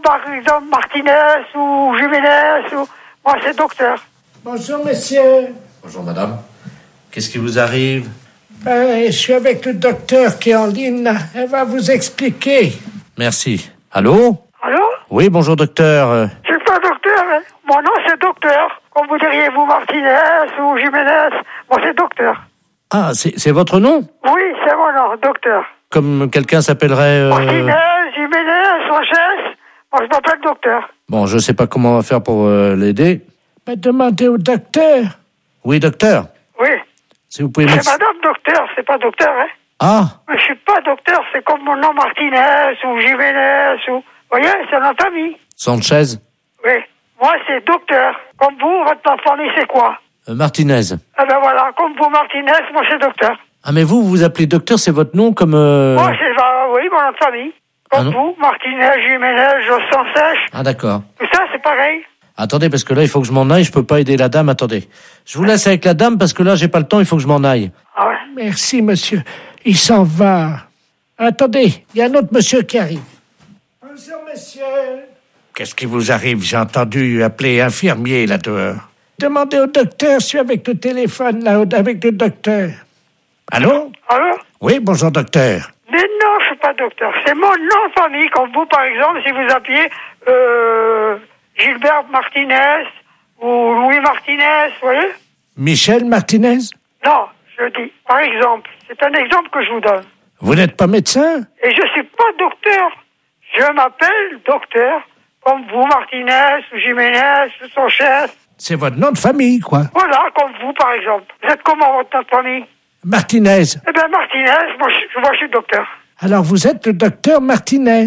par exemple Martinez ou Jiménez ou... Moi, c'est docteur. Bonjour, monsieur. Bonjour, madame. Qu'est-ce qui vous arrive? Je suis avec le docteur qui est en ligne. Elle va vous expliquer. Merci. Allô? Allô? Oui, bonjour, docteur. Je suis pas docteur, hein. Mon nom, c'est docteur. Comme vous diriez, vous, Martinez ou Jiménez. Moi, c'est docteur. Ah, c'est votre nom? Oui, c'est mon nom, docteur. Comme quelqu'un s'appellerait... Martinez, Jiménez, Sanchez. Moi, je m'appelle docteur. Bon, je sais pas comment on va faire pour l'aider. Demandez au docteur. Oui, docteur. Oui. Si vous pouvez C'est madame docteur, c'est pas docteur, hein. Ah, Mais je suis pas docteur, c'est comme mon nom Martinez ou Jiménez ou... Vous voyez, c'est notre famille. Sanchez. Oui. Moi, c'est docteur. Comme vous, votre famille, c'est quoi? Martinez. Eh ben voilà, comme vous, Martinez, moi, c'est docteur. Ah, mais vous vous appelez docteur, c'est votre nom comme... Moi, c'est... oui, mon nom de famille. Comme vous, Martinez, Jiménez, Jossan Sèche. Ah, d'accord. Tout ça, c'est pareil. Attendez, parce que là, il faut que je m'en aille, je peux pas aider la dame, attendez. Je vous laisse avec la dame, parce que là, j'ai pas le temps, il faut que je m'en aille. Ah ouais. Merci, monsieur. Il s'en va. Attendez, il y a un autre monsieur qui arrive. Bonjour, monsieur. Qu'est-ce qui vous arrive? J'ai entendu appeler infirmier là dehors. Demandez au docteur, je suis avec le téléphone, là, avec le docteur. Allô? Allô? Oui, bonjour docteur. Mais non, je suis pas docteur. C'est mon nom de famille, comme vous, par exemple, si vous appuyez Gilbert Martinez ou Louis Martinez, vous voyez? Michel Martinez? Non, je dis, par exemple. C'est un exemple que je vous donne. Vous n'êtes pas médecin? Et je suis pas docteur. Je m'appelle docteur, comme vous, Martinez, ou Jiménez, ou Sanchez. C'est votre nom de famille, quoi. Voilà, comme vous, par exemple. Vous êtes comment, votre nom de famille? Martinez. Eh bien, Martinez, moi, je suis docteur. Alors, vous êtes le docteur Martinez.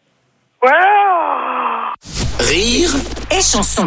Voilà. Rire et chanson.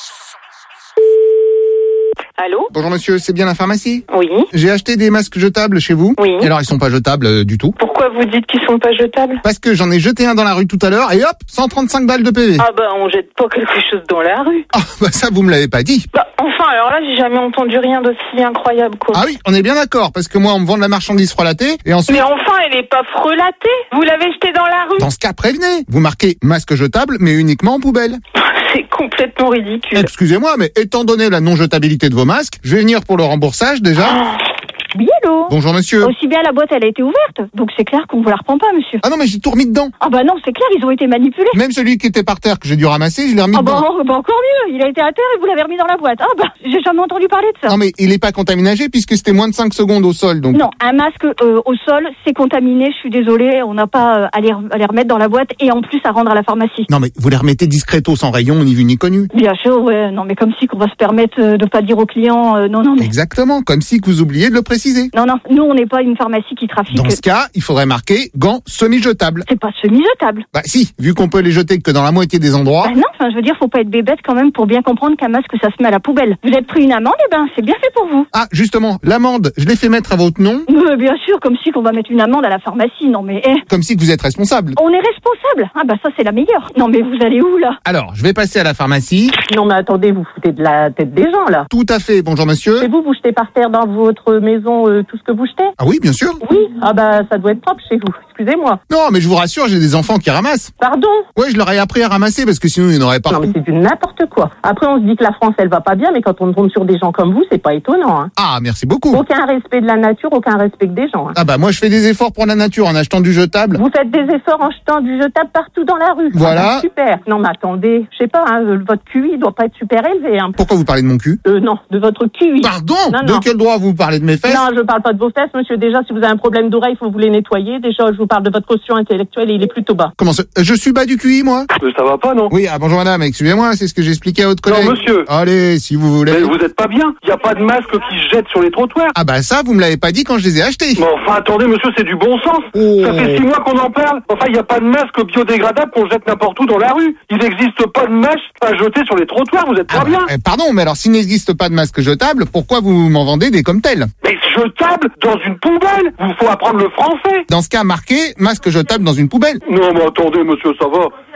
Allô? Bonjour monsieur, c'est bien la pharmacie? Oui. J'ai acheté des masques jetables chez vous. Oui. Et alors ils sont pas jetables du tout. Pourquoi vous dites qu'ils sont pas jetables? Parce que j'en ai jeté un dans la rue tout à l'heure et hop, 135 balles de PV. Ah bah on jette pas quelque chose dans la rue. Ah bah ça vous me l'avez pas dit. Bah enfin alors là j'ai jamais entendu rien d'aussi incroyable quoi. Ah oui, on est bien d'accord, parce que moi on me vend de la marchandise frelatée et ensuite... Mais enfin elle est pas frelatée. Vous l'avez jetée dans la rue. Dans ce cas, prévenez. Vous marquez masque jetable mais uniquement en poubelle. C'est complètement ridicule. Excusez-moi, mais étant donné la non-jetabilité de vos masques, je vais venir pour le remboursage déjà. Oui, allô? Bonjour monsieur. Aussi bien la boîte, elle a été ouverte. Donc c'est clair qu'on vous la reprend pas, monsieur. Ah non, mais j'ai tout remis dedans. Ah bah non, c'est clair, ils ont été manipulés. Même celui qui était par terre que j'ai dû ramasser, je l'ai remis Ah bah, dedans. bah encore mieux, il a été à terre et vous l'avez remis dans la boîte. Ah bah, j'ai jamais entendu parler de ça. Non mais il est pas contaminagé puisque c'était moins de 5 secondes au sol donc. Non, un masque au sol, c'est contaminé, je suis désolée, on n'a pas à les remettre dans la boîte et en plus à rendre à la pharmacie. Non mais vous les remettez discretos sans rayon, ni vu ni connu. Bien sûr, ouais, non mais comme si qu'on va se permettre de pas dire aux clients, non mais... Exactement, comme si que vous oubliez de le préciser. Non, nous on n'est pas une pharmacie qui trafique... Dans ce cas, il faudrait marquer gants semi-jetables. C'est pas semi-jetable. Bah si, vu qu'on peut les jeter que dans la moitié des endroits... Bah non, enfin je veux dire, faut pas être bébête quand même pour bien comprendre qu'un masque ça se met à la poubelle. Vous êtes pris une amende, et ben c'est bien fait pour vous. Ah, justement, l'amende, je l'ai fait mettre à votre nom. Bien sûr, comme si qu'on va mettre une amende à la pharmacie, non mais... Comme si que vous êtes responsable. On est responsable. Ah bah ça c'est la meilleure. Non mais vous allez où là? Alors, je vais passer à la pharmacie. Non mais attendez, vous foutez de la tête des gens là. Tout à fait, bonjour monsieur. Et vous jetez par terre dans votre maison tout ce que vous jetez? Ah oui, bien sûr. Oui, ah bah ça doit être propre chez vous, excusez-moi. Non, mais je vous rassure, j'ai des enfants qui ramassent. Pardon? Ouais, je leur ai appris à ramasser parce que sinon ils n'auraient pas... Non mais c'est du n'importe quoi. Après on se dit que la France elle va pas bien, mais quand on tombe sur des gens comme vous, c'est pas étonnant. Hein. Ah, merci beaucoup. Aucun respect de la nature, aucun respect des gens. Hein. Ah bah moi je fais des efforts pour la nature en achetant du jetable. Vous faites des efforts en jetant du jetable partout dans la rue. Voilà. Ah bah, super. Non mais attendez, je sais pas, hein, votre QI doit pas être super élevé. Hein. Pourquoi vous parlez de mon cul? Non, de votre QI. Pardon? Non, de quel droit vous parlez de mes fesses? Non, je parle pas de vos fesses, monsieur. Déjà, si vous avez un problème d'oreille, il faut vous les nettoyer. Déjà, je vous parle de votre quotient intellectuel et il est plutôt bas. Comment ça? Je suis bas du QI, moi? Ça va pas, non? Oui, ah bonjour madame, excusez-moi, c'est ce que j'expliquais à votre collègue. Non, monsieur. Allez, si vous voulez. Mais vous êtes pas bien. Il y a pas de masque qui se jette sur les trottoirs. Ah bah ça, vous me l'avez pas dit quand je les ai achetés. Mais enfin, attendez, monsieur, c'est du bon sens. Oh. Ça fait 6 mois qu'on en parle. Enfin, il y a pas de masque biodégradable qu'on jette n'importe où dans la rue. Il n'existe pas de masque à jeter sur les trottoirs. Vous êtes pas bien. Pardon, mais alors s'il n'existe pas de masque jetable, pourquoi vous m'en vendez des comme tels? Mais jetable dans une poubelle. Il faut apprendre le français. Dans ce cas, marqué masque jetable dans une poubelle. Non, mais attendez, monsieur, ça va.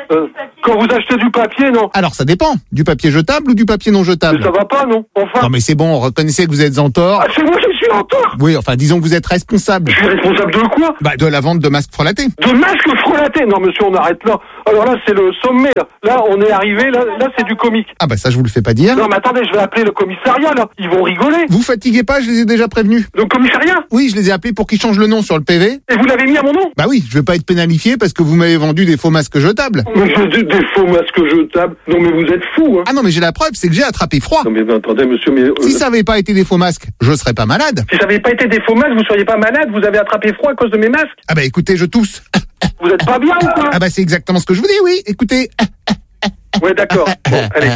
Quand vous achetez du papier, non? Alors ça dépend, du papier jetable ou du papier non jetable? Mais ça va pas, non? Enfin. Non mais c'est bon, reconnaissez que vous êtes en tort. Ah, c'est moi qui suis en tort. Oui, enfin disons que vous êtes responsable. Je suis responsable de quoi? Bah de la vente de masques frelatés. De masques frelatés? Non, monsieur, on arrête là. Alors là, c'est le sommet, là. Là, on est arrivé, là, c'est du comique. Ah bah ça je vous le fais pas dire. Non, mais attendez, je vais appeler le commissariat, là. Ils vont rigoler. Vous fatiguez pas, je les ai déjà prévenus. Le commissariat? Oui, je les ai appelés pour qu'ils changent le nom sur le PV. Et vous l'avez mis à mon nom? Bah oui, je vais pas être pénalifié parce que vous m'avez vendu des faux masques jetables. Mais des faux masques jetables? Non, mais vous êtes fou, hein. Ah non mais j'ai la preuve, c'est que j'ai attrapé froid. Non, mais attendez, monsieur, mais... Si ça avait pas été des faux masques, je serais pas malade. Si ça avait pas été des faux masques, vous seriez pas malade, vous avez attrapé froid à cause de mes masques? Ah bah écoutez, je tousse. Vous êtes pas bien ou quoi? Ah bah c'est exactement ce que je vous dis, oui, écoutez. Ouais, d'accord. Bon, allez.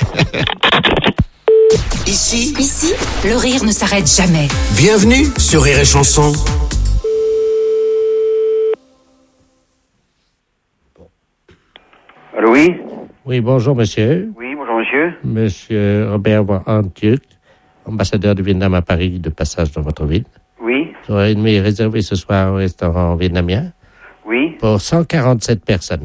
Ici, le rire ne s'arrête jamais. Bienvenue sur Rire et Chanson. Allô, oui? Oui, bonjour, monsieur. Oui, bonjour, monsieur. Monsieur Robert Van-Antuk, ambassadeur du Vietnam à Paris, de passage dans votre ville. Oui. J'aurais une nuit réservée ce soir au restaurant vietnamien. Oui. Pour 147 personnes.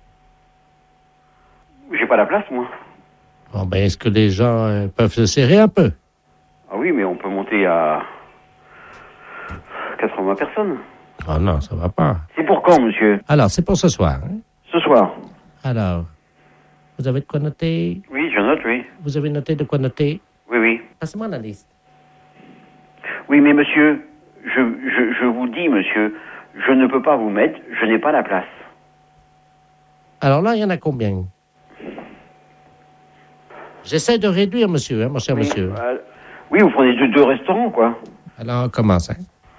J'ai pas la place, moi. Bon, ben, est-ce que les gens peuvent se serrer un peu? Ah oui, mais on peut monter à 80 personnes. Oh non, ça va pas. C'est pour quand, monsieur? Alors, c'est pour ce soir. Hein? Ce soir. Alors, vous avez de quoi noter? Oui, je note, oui. Vous avez noté de quoi noter? Oui, oui. Passez-moi la liste. Oui, mais monsieur, je vous dis, monsieur, je ne peux pas vous mettre, je n'ai pas la place. Alors là, il y en a combien? J'essaie de réduire, monsieur, hein, mon cher monsieur. Oui, vous prenez deux restaurants, quoi. Alors, on commence. Hein.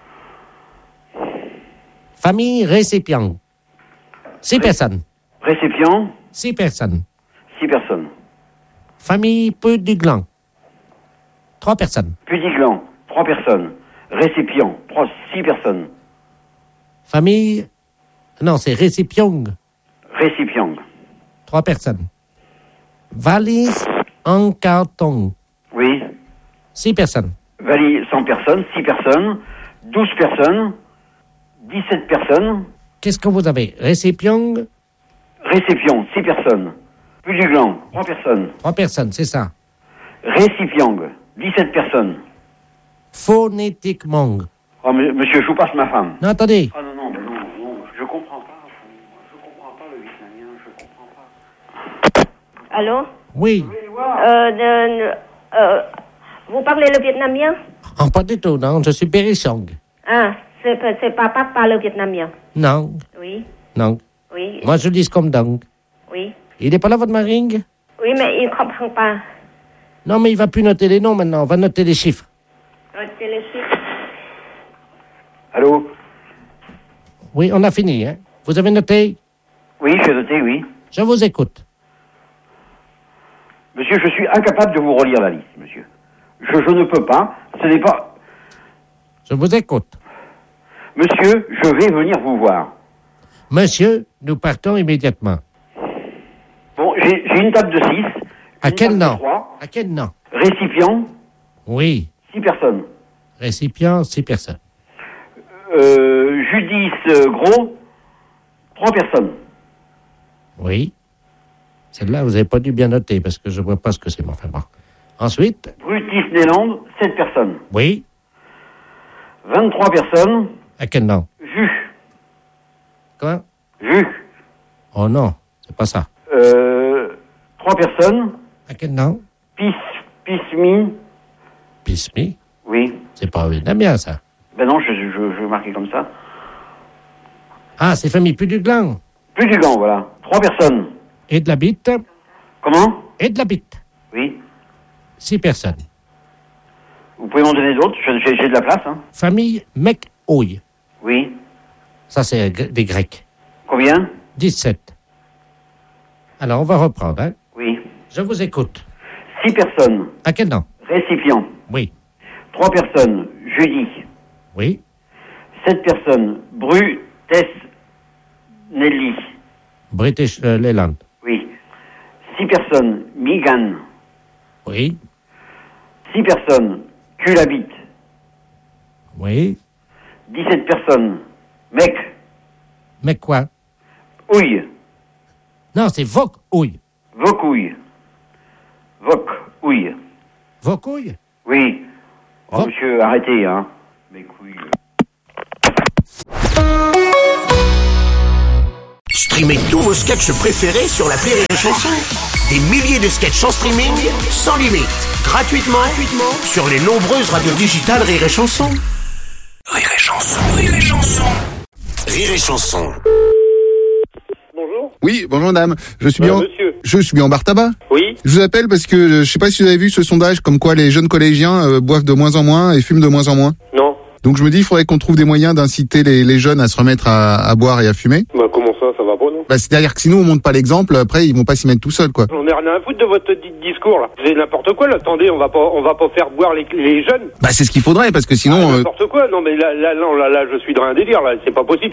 Famille récipient. 6 personnes. Récipient? 6 personnes. 6 personnes. Famille peu du gland. 3 personnes. Pudiglan, 3 personnes. Récipient, 6 personnes. Famille... Non, c'est récipient. Récipient. 3 personnes. Valise en carton. Oui. 6 personnes. Valise 100 personnes, 6 personnes, 12 personnes, 17 personnes. Qu'est-ce que vous avez? Récipient? Récipient, 6 personnes. Pudiglan, 3 personnes. 3 personnes, c'est ça. Récipient, 17 personnes. Phonétiquement. Oh, monsieur, je vous passe ma femme. Non, attendez. Ah non, je comprends pas. Je comprends pas le vietnamien, je comprends pas. Allô? Oui. Vous parlez le vietnamien? Oh, pas du tout, non. Je suis Bérissong. Ah, c'est papa parle le vietnamien. Non. Oui. Non. Oui. Moi, je dis comme donc. Oui. Il n'est pas là, votre maring? Oui, mais il comprend pas. Non, mais il va plus noter les noms maintenant. On va noter les chiffres. Notez les chiffres. Allô? Oui, on a fini, hein. Vous avez noté? Oui, j'ai noté, oui. Je vous écoute. Monsieur, je suis incapable de vous relire la liste, monsieur. Je ne peux pas. Ce n'est pas... Je vous écoute. Monsieur, je vais venir vous voir. Monsieur, nous partons immédiatement. Bon, j'ai une table de 6. À quel nom? 3. À quel nom? Récipient. Oui. 6 personnes. Récipient, 6 personnes. Judice Gros, 3 personnes. Oui. Celle-là, vous n'avez pas dû bien noter parce que je ne vois pas ce que c'est. Enfin bon. Ensuite? Brutus Néland, 7 personnes. Oui. 23 personnes. À quel nom? Vu. Quoi? Vu. Oh non, c'est pas ça. 3 personnes. À quel nom? Pismi. Pismi? Oui. C'est pas vietnamien, ça. Ben non, je marquais comme ça. Ah, c'est famille plus du gland. Plus du gland, voilà. 3 personnes. Et de la bite? Comment? Et de la bite. Oui. 6 personnes. Vous pouvez m'en donner d'autres? J'ai de la place, hein. Famille Mec-Ouille. Oui. Ça, c'est des Grecs. Combien? 17. Alors, on va reprendre, hein? Oui. Je vous écoute. 6 personnes. À quel nom? Récipient. Oui. 3 personnes. Judy. Oui. 7 personnes. Brutess Nelly. British Leyland. Oui. 6 personnes. Migan. Oui. 6 personnes. Culabit. Oui. 17 personnes. Mec. Mais quoi? Ouille. Non, c'est Vaucouille. Vaucouille. Vaucouille. Vaucouille? Oui. Oh, monsieur, arrêtez, hein. Mes couilles. Streamez tous vos sketchs préférés sur l'appli Rire et Chanson. Des milliers de sketchs en streaming, sans limite, gratuitement sur les nombreuses radios digitales Rire et Chanson. Rire et Chanson, Rire et Chanson. Rire et Chanson. Bonjour. Oui, bonjour madame. Je suis bien en bar tabac. Oui. Je vous appelle parce que je sais pas si vous avez vu ce sondage comme quoi les jeunes collégiens boivent de moins en moins et fument de moins en moins. Non. Donc je me dis il faudrait qu'on trouve des moyens d'inciter les jeunes à se remettre à boire et à fumer. Bah comment ça va pas non? Bah c'est-à-dire que si nous on montre pas l'exemple, après ils vont pas s'y mettre tout seuls quoi. On est rien à foutre de votre discours là. C'est n'importe quoi là. Attendez, on va pas faire boire les jeunes. Bah c'est ce qu'il faudrait parce que sinon. N'importe quoi. Non mais là je suis dans un délire là. C'est pas possible.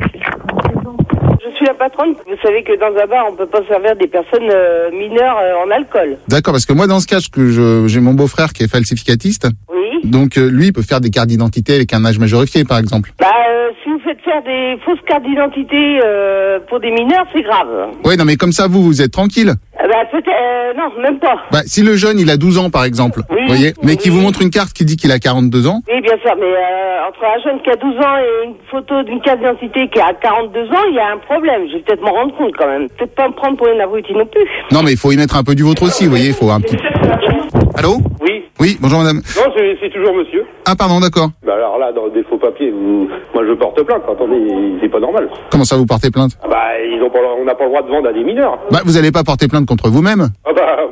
Je suis la patronne. Vous savez que dans un bar, on peut pas servir des personnes mineures en alcool. D'accord, parce que moi, dans ce cas, j'ai mon beau-frère qui est falsificatiste. Oui. Donc, lui, il peut faire des cartes d'identité avec un âge majorifié, par exemple. Bah, si vous faites faire des fausses cartes d'identité pour des mineurs, c'est grave. Ouais, non, mais comme ça, vous êtes tranquille. Bah, peut-être, non, même pas. Bah, si le jeune, il a 12 ans, par exemple, oui, vous voyez, mais qui vous montre une carte qui dit qu'il a 42 ans. Oui, bien sûr, mais entre un jeune qui a 12 ans et une photo d'une carte d'identité qui a 42 ans, il y a un problème. Je vais peut-être m'en rendre compte quand même. Peut-être pas me prendre pour une abrutie non plus. Non, mais il faut y mettre un peu du vôtre aussi, vous voyez, il faut un petit... Allô? Oui. Oui, bonjour madame. Non, c'est toujours monsieur. Ah, pardon, d'accord. Bah alors là, dans des faux papiers, moi je porte plainte. Attendez, c'est pas normal. Comment ça, vous portez plainte? Ah bah, on n'a pas le droit de vendre à des mineurs. Bah, vous allez pas porter plainte contre vous-même? Ah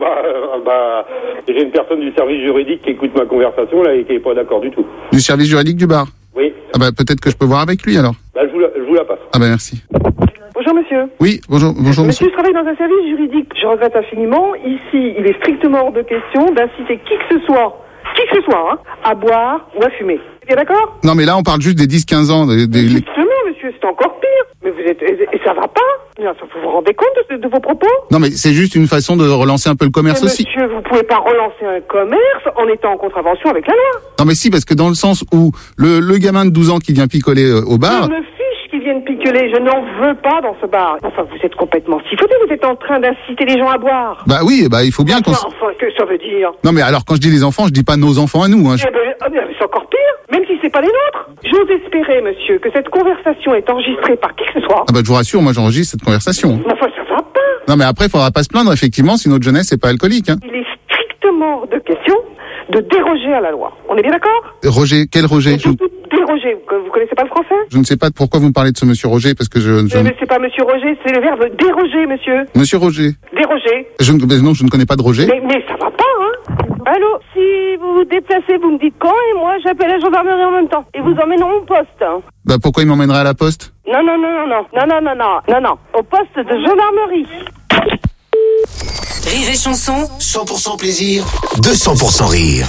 bah, j'ai une personne du service juridique qui écoute ma conversation là et qui est pas d'accord du tout. Du service juridique du bar? Oui. Ah bah, peut-être que je peux voir avec lui alors. Bah, je vous la passe. Ah bah, merci. Bonjour monsieur. Oui, bonjour monsieur. Monsieur, je travaille dans un service juridique. Je regrette infiniment. Ici, il est strictement hors de question d'inciter qui que ce soit, hein, à boire ou à fumer. Vous êtes d'accord? Non, mais là, on parle juste des 10-15 ans. Justement, monsieur, c'est encore pire. Mais vous êtes... Et ça va pas? Vous vous rendez compte de vos propos? Non, mais c'est juste une façon de relancer un peu le commerce aussi. Monsieur, vous pouvez pas relancer un commerce en étant en contravention avec la loi. Non, mais si, parce que dans le sens où le gamin de 12 ans qui vient picoler au bar... Je me fiche qu'ils viennent picoler. Je n'en veux pas dans ce bar. Enfin, vous êtes complètement sifoté. Vous êtes en train d'inciter les gens à boire. Bah oui, bah il faut bien qu'on... Enfin, que ça veut dire? Non, mais alors, quand je dis les enfants, je dis pas nos enfants à nous. Hein. C'est encore pire. Même si c'est pas les nôtres. J'ose espérer, monsieur, que cette conversation est enregistrée par qui que ce soit. Ah bah je vous rassure, moi j'enregistre cette conversation. Enfin, ça va pas. Non, mais après, il faudra pas se plaindre, effectivement, si notre jeunesse n'est pas alcoolique. Hein. Il est strictement hors de question de déroger à la loi. On est bien d'accord? Roger, quel Roger? Déroger. Vous connaissez pas le français? Je ne sais pas pourquoi vous me parlez de ce monsieur Roger, parce que Mais c'est pas monsieur Roger, c'est le verbe déroger, monsieur. Monsieur Roger. Déroger. Non, je ne connais pas de Roger. Mais ça va pas, hein? Allô? Si vous vous déplacez, vous me dites quand et moi j'appelle la gendarmerie en même temps. Et vous emmèneront au poste. Hein. Bah pourquoi il m'emmènerait à la poste? Non. Au poste de gendarmerie. Rire et Chanson. 100% plaisir, 200% rire.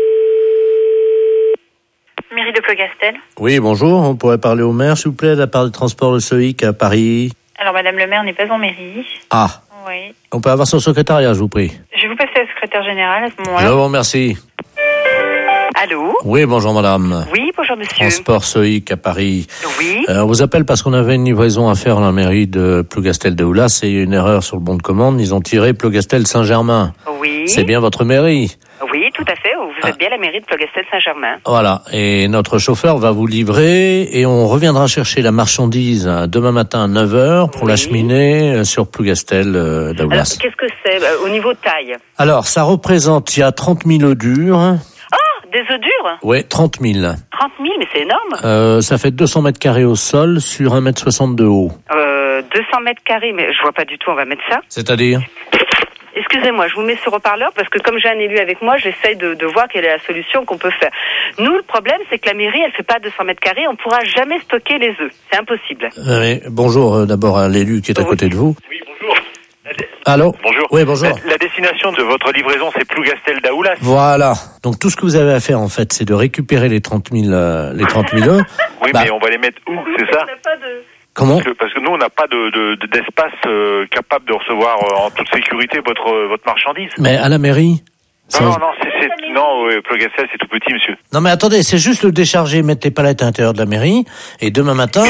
Mairie de Plogastel. Oui, bonjour. On pourrait parler au maire, s'il vous plaît, de la part du transport de Soïc à Paris. Alors, madame le maire n'est pas en mairie. Ah. Oui. On peut avoir son secrétariat, je vous prie. Je vais vous passer à la secrétaire générale à ce moment-là. Je vous remercie. Allô? Oui, bonjour madame. Oui, bonjour monsieur. Transport Soïc à Paris. Oui. On vous appelle parce qu'on avait une livraison à faire à la mairie de Plogastel de Oulas et une erreur sur le bon de commande. Ils ont tiré Plogastel Saint-Germain. Oui. C'est bien votre mairie? Oui, tout à fait. Vous êtes bien à la mairie de Plogastel Saint-Germain. Voilà. Et notre chauffeur va vous livrer et on reviendra chercher la marchandise demain matin à 9h pour l'acheminer sur Plogastel d'Oulas. Alors, qu'est-ce que c'est au niveau taille? Alors, ça représente, il y a 30 000 œufs durs. Des œufs durs? Oui, 30 000. 30 000, mais c'est énorme. Ça fait 200 mètres carrés au sol sur 1,60 m de haut. 200 mètres carrés, mais je vois pas du tout, on va mettre ça. C'est-à-dire? Excusez-moi, je vous mets sur haut-parleur parce que comme j'ai un élu avec moi, j'essaye de voir quelle est la solution qu'on peut faire. Nous, le problème, c'est que la mairie, elle fait pas 200 mètres carrés, on pourra jamais stocker les œufs. C'est impossible. Mais bonjour d'abord à l'élu qui est à côté de vous. Oui, bonjour. Allô? Bonjour. Oui, bonjour. La destination de votre livraison, c'est Plougastel d'Aoulas. Voilà. Donc tout ce que vous avez à faire, en fait, c'est de récupérer les 30 000 œufs. Oui, mais on va les mettre où, c'est ça? Comment? Parce que nous, on n'a pas d'espace capable de recevoir en toute sécurité votre marchandise. Mais à la mairie? Non, Plougastel, c'est tout petit, monsieur. Non, mais attendez, c'est juste le décharger, mettre les palettes à l'intérieur de la mairie, et demain matin...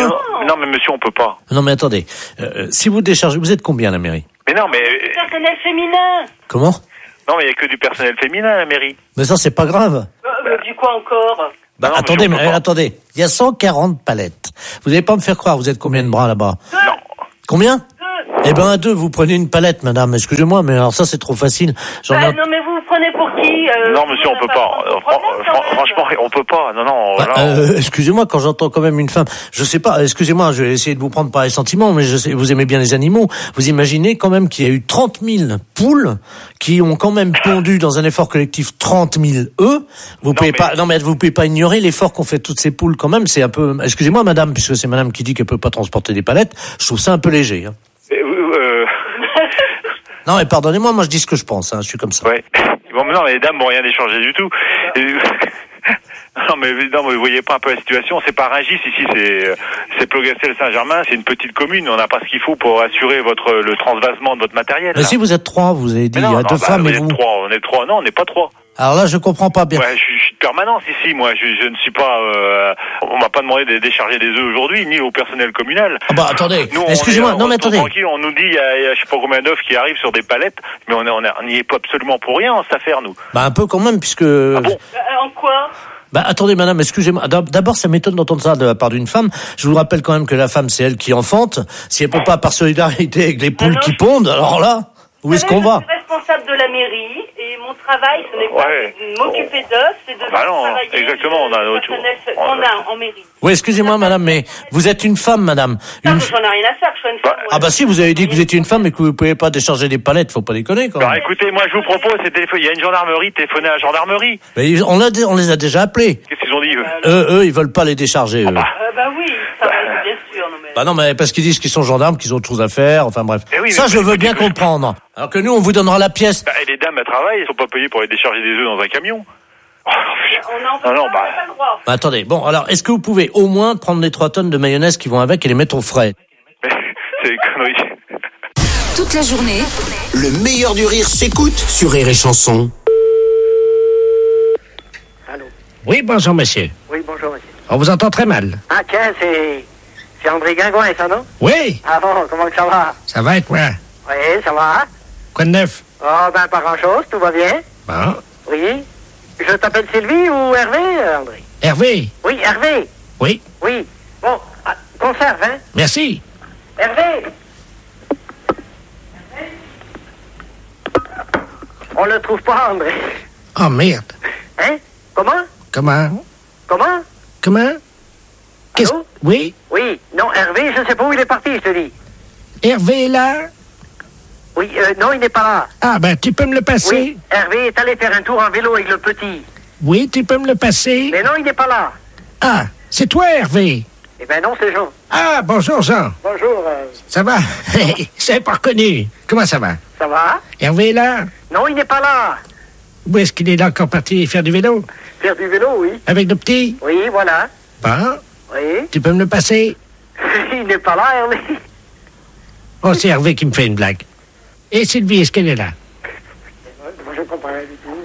non, mais monsieur, on peut pas. Non, mais attendez. Si vous déchargez, vous êtes combien à la mairie? Mais non, mais... Personnel féminin. Comment? Non, mais il y a que du personnel féminin à la mairie. Mais ça, c'est pas grave. Du quoi encore? Bah, attendez, mais attendez. Il y a 140 palettes. Vous n'allez pas me faire croire, vous êtes combien de bras là-bas? Non. Combien? Eh ben, à 2, vous prenez une palette, madame. Excusez-moi, mais alors ça, c'est trop facile. Non, mais vous vous prenez pour qui? Non, monsieur, on peut pas. Franchement, on peut pas. Non. Excusez-moi, quand j'entends quand même une femme, je sais pas, excusez-moi, je vais essayer de vous prendre par les sentiments, mais je sais, vous aimez bien les animaux. Vous imaginez quand même qu'il y a eu 30 000 poules qui ont quand même pondu dans un effort collectif 30 000 œufs. Vous pouvez pas ignorer l'effort qu'ont fait toutes ces poules quand même. C'est un peu, excusez-moi, madame, puisque c'est madame qui dit qu'elle peut pas transporter des palettes. Je trouve ça un peu léger, hein. Non, mais pardonnez-moi, moi je dis ce que je pense, hein, je suis comme ça. Ouais. Bon, mais non, mais les dames vont rien échanger du tout. Non, mais vous voyez pas un peu la situation. C'est pas Rungis ici, c'est Plogastel-Saint-Germain, c'est une petite commune. On n'a pas ce qu'il faut pour assurer le transvasement de votre matériel. Mais si vous êtes 3, vous avez dit, il y a 2 femmes et vous. On est 3. Non, on n'est pas 3. Alors là, je comprends pas bien. Ouais, je suis de permanence ici, moi. Je ne suis pas. On m'a pas demandé de décharger des œufs aujourd'hui, ni au personnel communal. Ah bah attendez. Nous, excusez-moi. Non mais attendez. Tranquille, on nous dit il y a je sais pas combien d'œufs qui arrivent sur des palettes, mais on n'y est pas absolument pour rien en cette affaire, nous. Bah un peu quand même, puisque. Ah bon? En quoi? Bah attendez madame, excusez-moi. D'abord, ça m'étonne d'entendre ça de la part d'une femme. Je vous rappelle quand même que la femme, c'est elle qui enfante. Si elle peut pas par solidarité avec les poules qui pondent, alors là, où est-ce qu'on va? Je suis responsable de la mairie et mon travail, ce n'est pas de m'occuper d'œufs, c'est de travailler. Exactement, on a en mairie. Oui, excusez-moi madame, mais vous êtes une femme, madame. Non, j'en ai rien à faire, je suis une femme. Ah bah si, vous avez dit que vous étiez une femme et que vous ne pouvez pas décharger des palettes, faut pas déconner quand même. Alors écoutez, moi je vous propose, il y a une gendarmerie, téléphonez à la gendarmerie. Mais on les a déjà appelés. Qu'est-ce qu'ils ont dit eux, ils veulent pas les décharger. Bah oui, ça va, bien sûr. Non, mais... Bah non, mais parce qu'ils disent qu'ils sont gendarmes, qu'ils ont autre chose à faire, enfin bref. Oui, ça, je veux bien comprendre. Alors que nous, on vous donnera la pièce. Et les dames, elles travaillent, elles sont pas payées pour aller décharger des œufs dans un camion. On n'a pas le droit. Bah attendez, bon, alors, est-ce que vous pouvez au moins prendre les 3 tonnes de mayonnaise qui vont avec et les mettre au frais? C'est des conneries. Toute la journée, le meilleur du rire s'écoute sur Rire et Chanson. Allô? Oui, bonjour monsieur. Oui, bonjour monsieur. On vous entend très mal. Ah tiens, c'est André Guingouin, ça, non? Oui. Ah bon, comment ça va? Ça va et quoi? Oui, ça va. Quoi de neuf? Oh, ben pas grand-chose, tout va bien. Bon. Oui. Je t'appelle Sylvie ou Hervé, André? Hervé. Oui, Hervé. Oui. Oui. Bon, conserve, hein? Merci. Hervé. On le trouve pas, André. Oh merde. Hein? Comment? Comment? Qu'est-ce? Allô? Oui. Oui. Non, Hervé, je sais pas où il est parti, je te dis. Hervé est là? Oui, non, il n'est pas là. Ah, ben, tu peux me le passer? Oui, Hervé est allé faire un tour en vélo avec le petit. Oui, tu peux me le passer? Mais non, il n'est pas là. Ah, c'est toi, Hervé? Eh ben non, c'est Jean. Ah, bonjour, Jean. Bonjour. Ça va? C'est pas reconnu. Comment ça va? Ça va? Hervé est là? Non, il n'est pas là. Où est-ce qu'il est là encore parti faire du vélo? Faire du vélo, oui. Avec le petit? Oui, voilà. Bon. Oui. Tu peux me le passer? Il n'est pas là, Hervé. Oh, c'est Hervé qui me fait une blague. Et Sylvie, est-ce qu'elle est là? Je comprends rien du tout.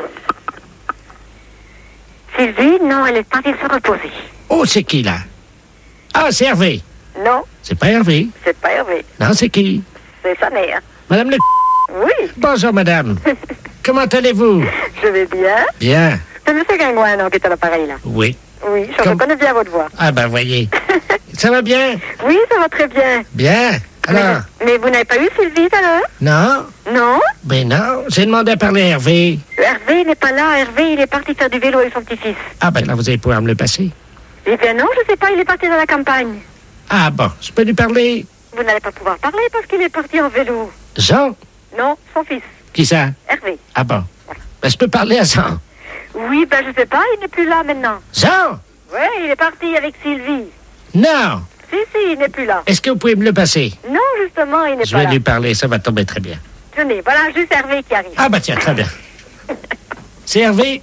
Sylvie, non, elle est partie se reposer. Oh, c'est qui, là? Ah, c'est Hervé. Non, C'est pas Hervé. c'est pas Hervé. Non, c'est qui? C'est sa mère. Madame le... Oui. Bonjour, madame. Comment allez-vous? Je vais bien. Bien. C'est M. Guingouin, non, qui est à l'appareil, là. Oui. Oui, je reconnais bien votre voix. Ah, ben, voyez. Ça va bien? Oui, ça va très bien. Bien. Alors? Mais vous n'avez pas eu Sylvie tout à l'heure? Non? Non? Ben non, j'ai demandé à parler à Hervé. Hervé n'est pas là. Hervé, il est parti faire du vélo avec son petit-fils. Ah, ben là, vous allez pouvoir me le passer. Eh bien non, je sais pas, il est parti dans la campagne. Ah, bon, je peux lui parler? Vous n'allez pas pouvoir parler parce qu'il est parti en vélo. Jean? Non, son fils. Qui ça? Hervé. Ah bon. Ben, je peux parler à Jean. Oui, ben je sais pas, il n'est plus là maintenant. Jean? Oui, il est parti avec Sylvie. Non. Si, il n'est plus là. Est-ce que vous pouvez me le passer? Non, justement, il n'est Je pas vais là. lui parler, ça va tomber très bien. Tenez, voilà juste Hervé qui arrive. Ah, bah tiens, très bien. C'est Hervé?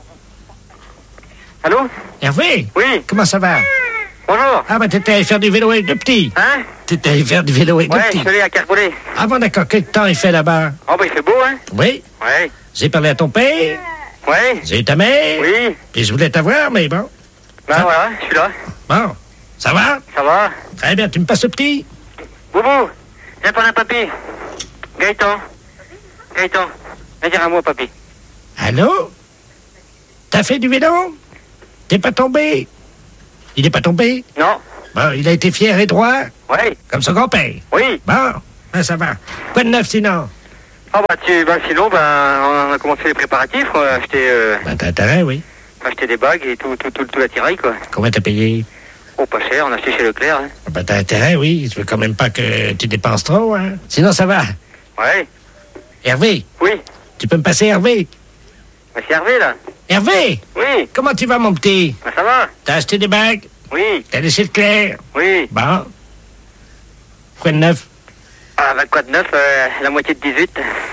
Allô? Hervé? Oui. Comment ça va? Bonjour. Ah, bah t'étais allé faire du vélo avec le petit. Hein? T'étais allé faire du vélo avec le Ouais, petit. je suis allé à Carpollet. Ah bon, d'accord. Quel temps il fait là-bas? Oh, ben, il fait beau, hein? Oui. Ouais. J'ai parlé à ton père. Ouais. J'ai eu ta mère. Oui. Puis je voulais t'avoir, mais bon. Ben voilà, je suis là. Bon. Ça va? Ça va? Très bien, tu me passes le petit? Boubou, viens prendre un papy. Gaëtan, viens dire à moi, papy. Allô? T'as fait du vélo? T'es pas tombé? Il est pas tombé? Non. Bon, il a été fier et droit? Oui. Comme son grand-père? Oui. Bon, ben ça va. Quoi de neuf sinon? Sinon, on a commencé les préparatifs, on a acheté... t'as intérêt, oui. On a acheté des bagues et tout l'attirail, quoi. Combien t'as payé? Oh, pas cher, on a acheté chez Leclerc, hein. T'as intérêt, oui. Je veux quand même pas que tu dépenses trop, hein. Sinon, ça va. Ouais. Hervé? Oui. Tu peux me passer Hervé? C'est Hervé, là. Hervé? Oui. Comment tu vas, mon petit? Ça va. T'as acheté des bagues? Oui. T'as laissé Leclerc? Oui. Bon. Quoi de neuf? Quoi de neuf? La moitié de 18.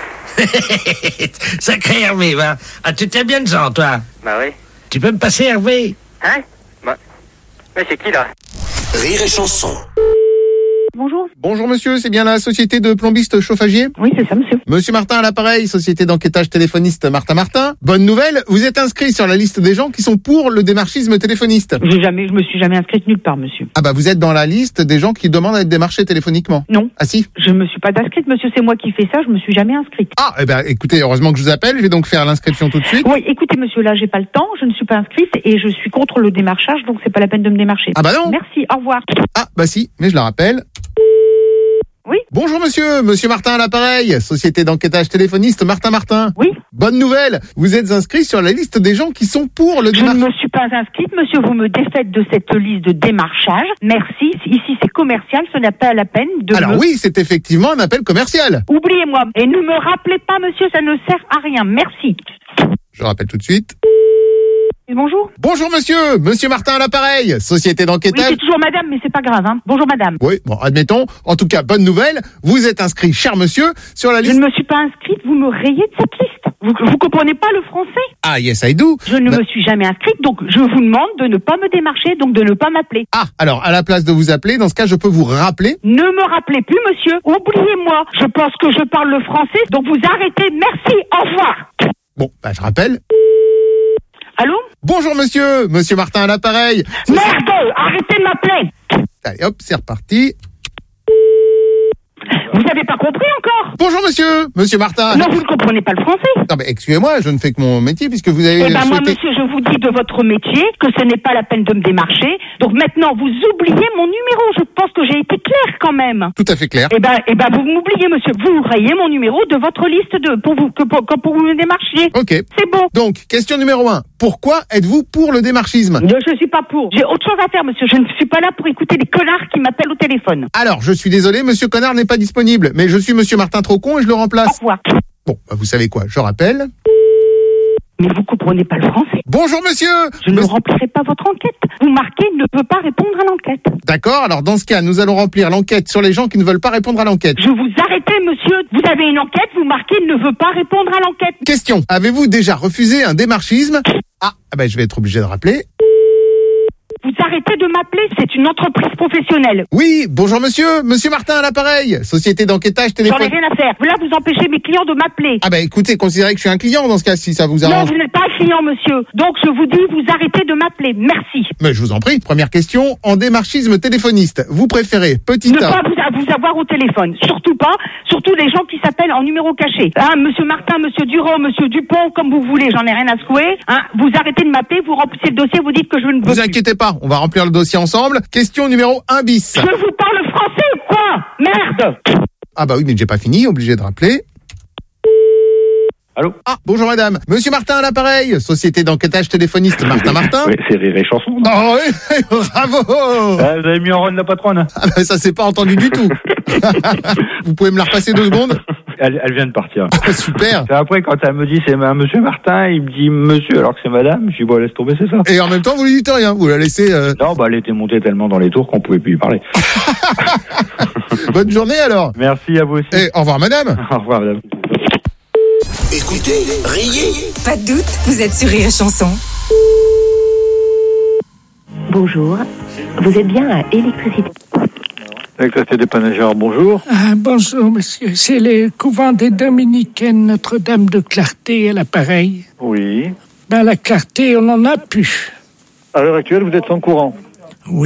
Sacré Hervé, va. Ah, tu tiens bien de gens, toi. Bah oui. Tu peux me passer Hervé? Hein? Mais c'est qui, là? Rire et chanson. Bonjour. Bonjour monsieur, c'est bien la société de plombistes chauffagiers? Oui, c'est ça, monsieur. Monsieur Martin à l'appareil, société d'enquêtage téléphoniste Martin Martin. Bonne nouvelle, vous êtes inscrit sur la liste des gens qui sont pour le démarchisme téléphoniste. Je me suis jamais inscrite nulle part, monsieur. Ah bah vous êtes dans la liste des gens qui demandent à être démarchés téléphoniquement. Non. Ah si? Je me suis pas inscrite, monsieur, c'est moi qui fais ça, je me suis jamais inscrite. Ah, eh ben écoutez, heureusement que je vous appelle, je vais donc faire l'inscription tout de suite. Oui, écoutez, monsieur, là, j'ai pas le temps, je ne suis pas inscrite et je suis contre le démarchage, donc c'est pas la peine de me démarcher. Ah bah non. Merci, au revoir. Ah bah si, mais je la rappelle. Oui. Bonjour monsieur Martin à l'appareil, société d'enquêtage téléphoniste Martin Martin. Oui. Bonne nouvelle, vous êtes inscrit sur la liste des gens qui sont pour le démarchage. Je ne me suis pas inscrite, monsieur, vous me défaites de cette liste de démarchage. Merci, ici c'est commercial, ce n'est pas la peine de Alors oui, c'est effectivement un appel commercial. Oubliez-moi, et ne me rappelez pas, monsieur, ça ne sert à rien, merci. Je rappelle tout de suite. Bonjour. Bonjour monsieur Martin à l'appareil, société d'enquêtage. Oui, c'est toujours madame, mais c'est pas grave, hein. Bonjour madame. Oui, bon, admettons. En tout cas, bonne nouvelle, vous êtes inscrit, cher monsieur, sur la liste. Je ne me suis pas inscrite, vous me rayez de cette liste. Vous comprenez pas le français? Ah, yes, I do. Je ne me suis jamais inscrite, donc je vous demande de ne pas me démarcher, donc de ne pas m'appeler. Ah, alors, à la place de vous appeler, dans ce cas, je peux vous rappeler. Ne me rappelez plus, monsieur. Oubliez-moi. Je pense que je parle le français, donc vous arrêtez. Merci, au revoir. Bon, bah, je rappelle. Allô? Bonjour monsieur Martin à l'appareil. Merde! Arrêtez de m'appeler! Allez hop, c'est reparti. Vous n'avez pas compris encore? Bonjour monsieur Martin. Non, vous ne comprenez pas le français. Non mais excusez-moi, je ne fais que mon métier puisque vous avez moi monsieur, je vous dis de votre métier que ce n'est pas la peine de me démarcher. Donc maintenant, vous oubliez mon numéro. Je pense que j'ai été claire quand même. Tout à fait clair. Eh ben vous m'oubliez monsieur. Vous rayez mon numéro de votre liste pour vous me démarchiez. OK. C'est bon. Donc, question numéro 1. Pourquoi êtes-vous pour le démarchisme? Je suis pas pour. J'ai autre chose à faire monsieur. Je ne suis pas là pour écouter des connards qui m'appellent au téléphone. Alors, je suis désolé, monsieur Connard n'est pas disponible, mais je suis monsieur Martin Trocon et je le remplace. Au revoir. Bon, bah vous savez quoi, je rappelle. Mais vous comprenez pas le français. Bonjour monsieur. Je ne remplirai pas votre enquête. Vous marquez ne peut pas répondre à l'enquête. D'accord, alors dans ce cas, nous allons remplir l'enquête sur les gens qui ne veulent pas répondre à l'enquête. Je vous arrêtez monsieur. Vous avez une enquête, vous marquez ne veut pas répondre à l'enquête. Question, avez-vous déjà refusé un démarchisme? Ah ben je vais être obligé de rappeler. Vous arrêtez de m'appeler, c'est une entreprise professionnelle. Oui, bonjour monsieur Martin à l'appareil, société d'enquêtage téléphonique. J'en ai rien à faire. Là, vous empêchez mes clients de m'appeler. Ah bah écoutez, considérez que je suis un client dans ce cas, si ça vous arrange. Non, vous n'êtes pas un client, monsieur. Donc je vous dis, vous arrêtez de m'appeler. Merci. Mais je vous en prie. Première question, en démarchisme téléphoniste, vous préférez petit A. Ne pas vous avoir au téléphone. Surtout pas. Surtout les gens qui s'appellent en numéro caché. Hein, monsieur Martin, monsieur Durand, monsieur Dupont, comme vous voulez, j'en ai rien à secouer. Hein, vous arrêtez de m'appeler, vous remplissez le dossier, vous dites que je ne veux plus. Vous inquiétez pas, on va remplir le dossier ensemble. Question numéro 1 bis. Je vous parle français ou quoi? Merde! Ah bah oui, mais j'ai pas fini, obligé de rappeler. Allô? Ah, bonjour madame. Monsieur Martin à l'appareil, société d'enquêtage téléphoniste Martin Martin. Oui, c'est Rire et Chanson. Oh oui, bravo. Vous avez mis en run la patronne. Ah bah ça s'est pas entendu du tout. Vous pouvez me la repasser 2 secondes? Elle vient de partir. Ah, super. Et après, quand elle me dit c'est monsieur Martin, il me dit monsieur alors que c'est madame. Je dis bon, laisse tomber, c'est ça. Et en même temps, vous lui dites rien, vous la laissez... Non, bah elle était montée tellement dans les tours qu'on pouvait plus lui parler. Bonne journée alors. Merci à vous aussi. Et au revoir madame. Au revoir madame. Écoutez, riez. Pas de doute, vous êtes sur Rire et Chanson. Bonjour, vous êtes bien à Électricité. Électricité Dépanageur, bonjour. Ah, bonjour monsieur, c'est le couvent des Dominicaines Notre-Dame de Clarté à l'appareil. Oui. Ben la Clarté, on n'en a plus. À l'heure actuelle, vous êtes sans courant. Oui,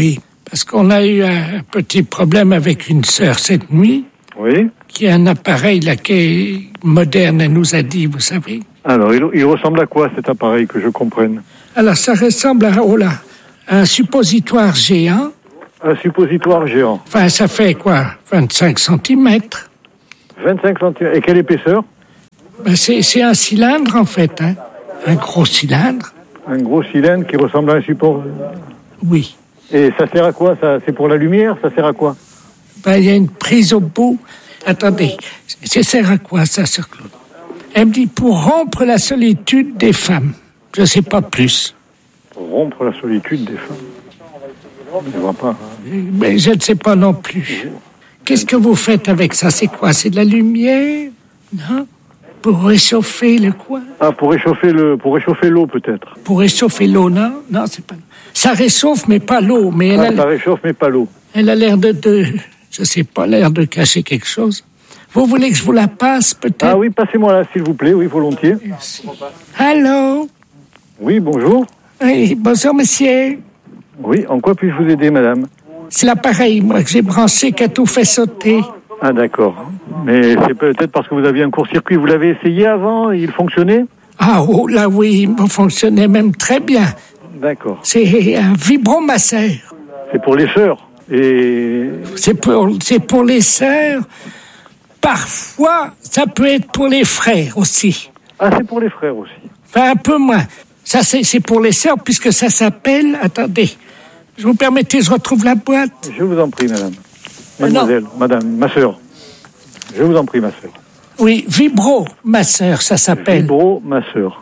Parce qu'on a eu un petit problème avec une sœur cette nuit. Oui. Qui a un appareil là qui est moderne, elle nous a dit, vous savez. Alors, il ressemble à quoi cet appareil, que je comprenne? Alors, ça ressemble à un suppositoire géant. Un suppositoire géant. Enfin, ça fait quoi? 25 cm. 25 cm. Et quelle épaisseur? Ben, c'est un cylindre, en fait, hein. Un gros cylindre. Un gros cylindre qui ressemble à un support? Oui. Et ça sert à quoi, ça? C'est pour la lumière? Ça sert à quoi? Ben, il y a une prise au bout. Attendez, ça sert à quoi, ça, Sœur Claude? Elle me dit, pour rompre la solitude des femmes. Je ne sais pas plus. Pour rompre la solitude des femmes? Je ne vois pas. Mais je ne sais pas non plus. Qu'est-ce que vous faites avec ça? C'est quoi? C'est de la lumière? Non? Pour réchauffer le quoi? Ah, pour réchauffer l'eau, peut-être. Pour réchauffer l'eau, non? Non, c'est pas... Ça réchauffe, mais pas l'eau. Mais ça réchauffe, mais pas l'eau. Elle a l'air je sais pas, l'air de cacher quelque chose. Vous voulez que je vous la passe, peut-être? Ah oui, passez-moi là, s'il vous plaît. Oui, volontiers. Merci. Allô? Oui, bonjour. Oui, bonjour, monsieur. Oui, en quoi puis-je vous aider, madame? C'est l'appareil, moi, que j'ai branché, qui a tout fait sauter. Ah, d'accord. Mais c'est peut-être parce que vous aviez un court-circuit. Vous l'avez essayé avant? Il fonctionnait? Ah, oh, là, oui, il fonctionnait même très bien. D'accord. C'est un vibromasseur. C'est pour les sœurs? Et... C'est pour les sœurs. Parfois, ça peut être pour les frères aussi. Ah, c'est pour les frères aussi? Enfin, un peu moins. Ça, c'est pour les sœurs, puisque ça s'appelle... Attendez, je vous permettez, je retrouve la boîte. Je vous en prie, madame. Mademoiselle, madame, ma sœur. Je vous en prie, ma sœur. Oui, vibromasseur, ça s'appelle. Vibromasseur.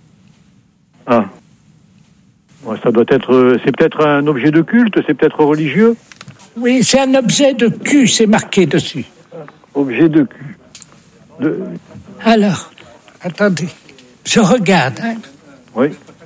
Ah. Ouais, ça doit être... C'est peut-être un objet de culte, c'est peut-être religieux? Oui, c'est un objet de cul, c'est marqué dessus. Objet de cul. Alors, attendez, je regarde. Hein. Oui.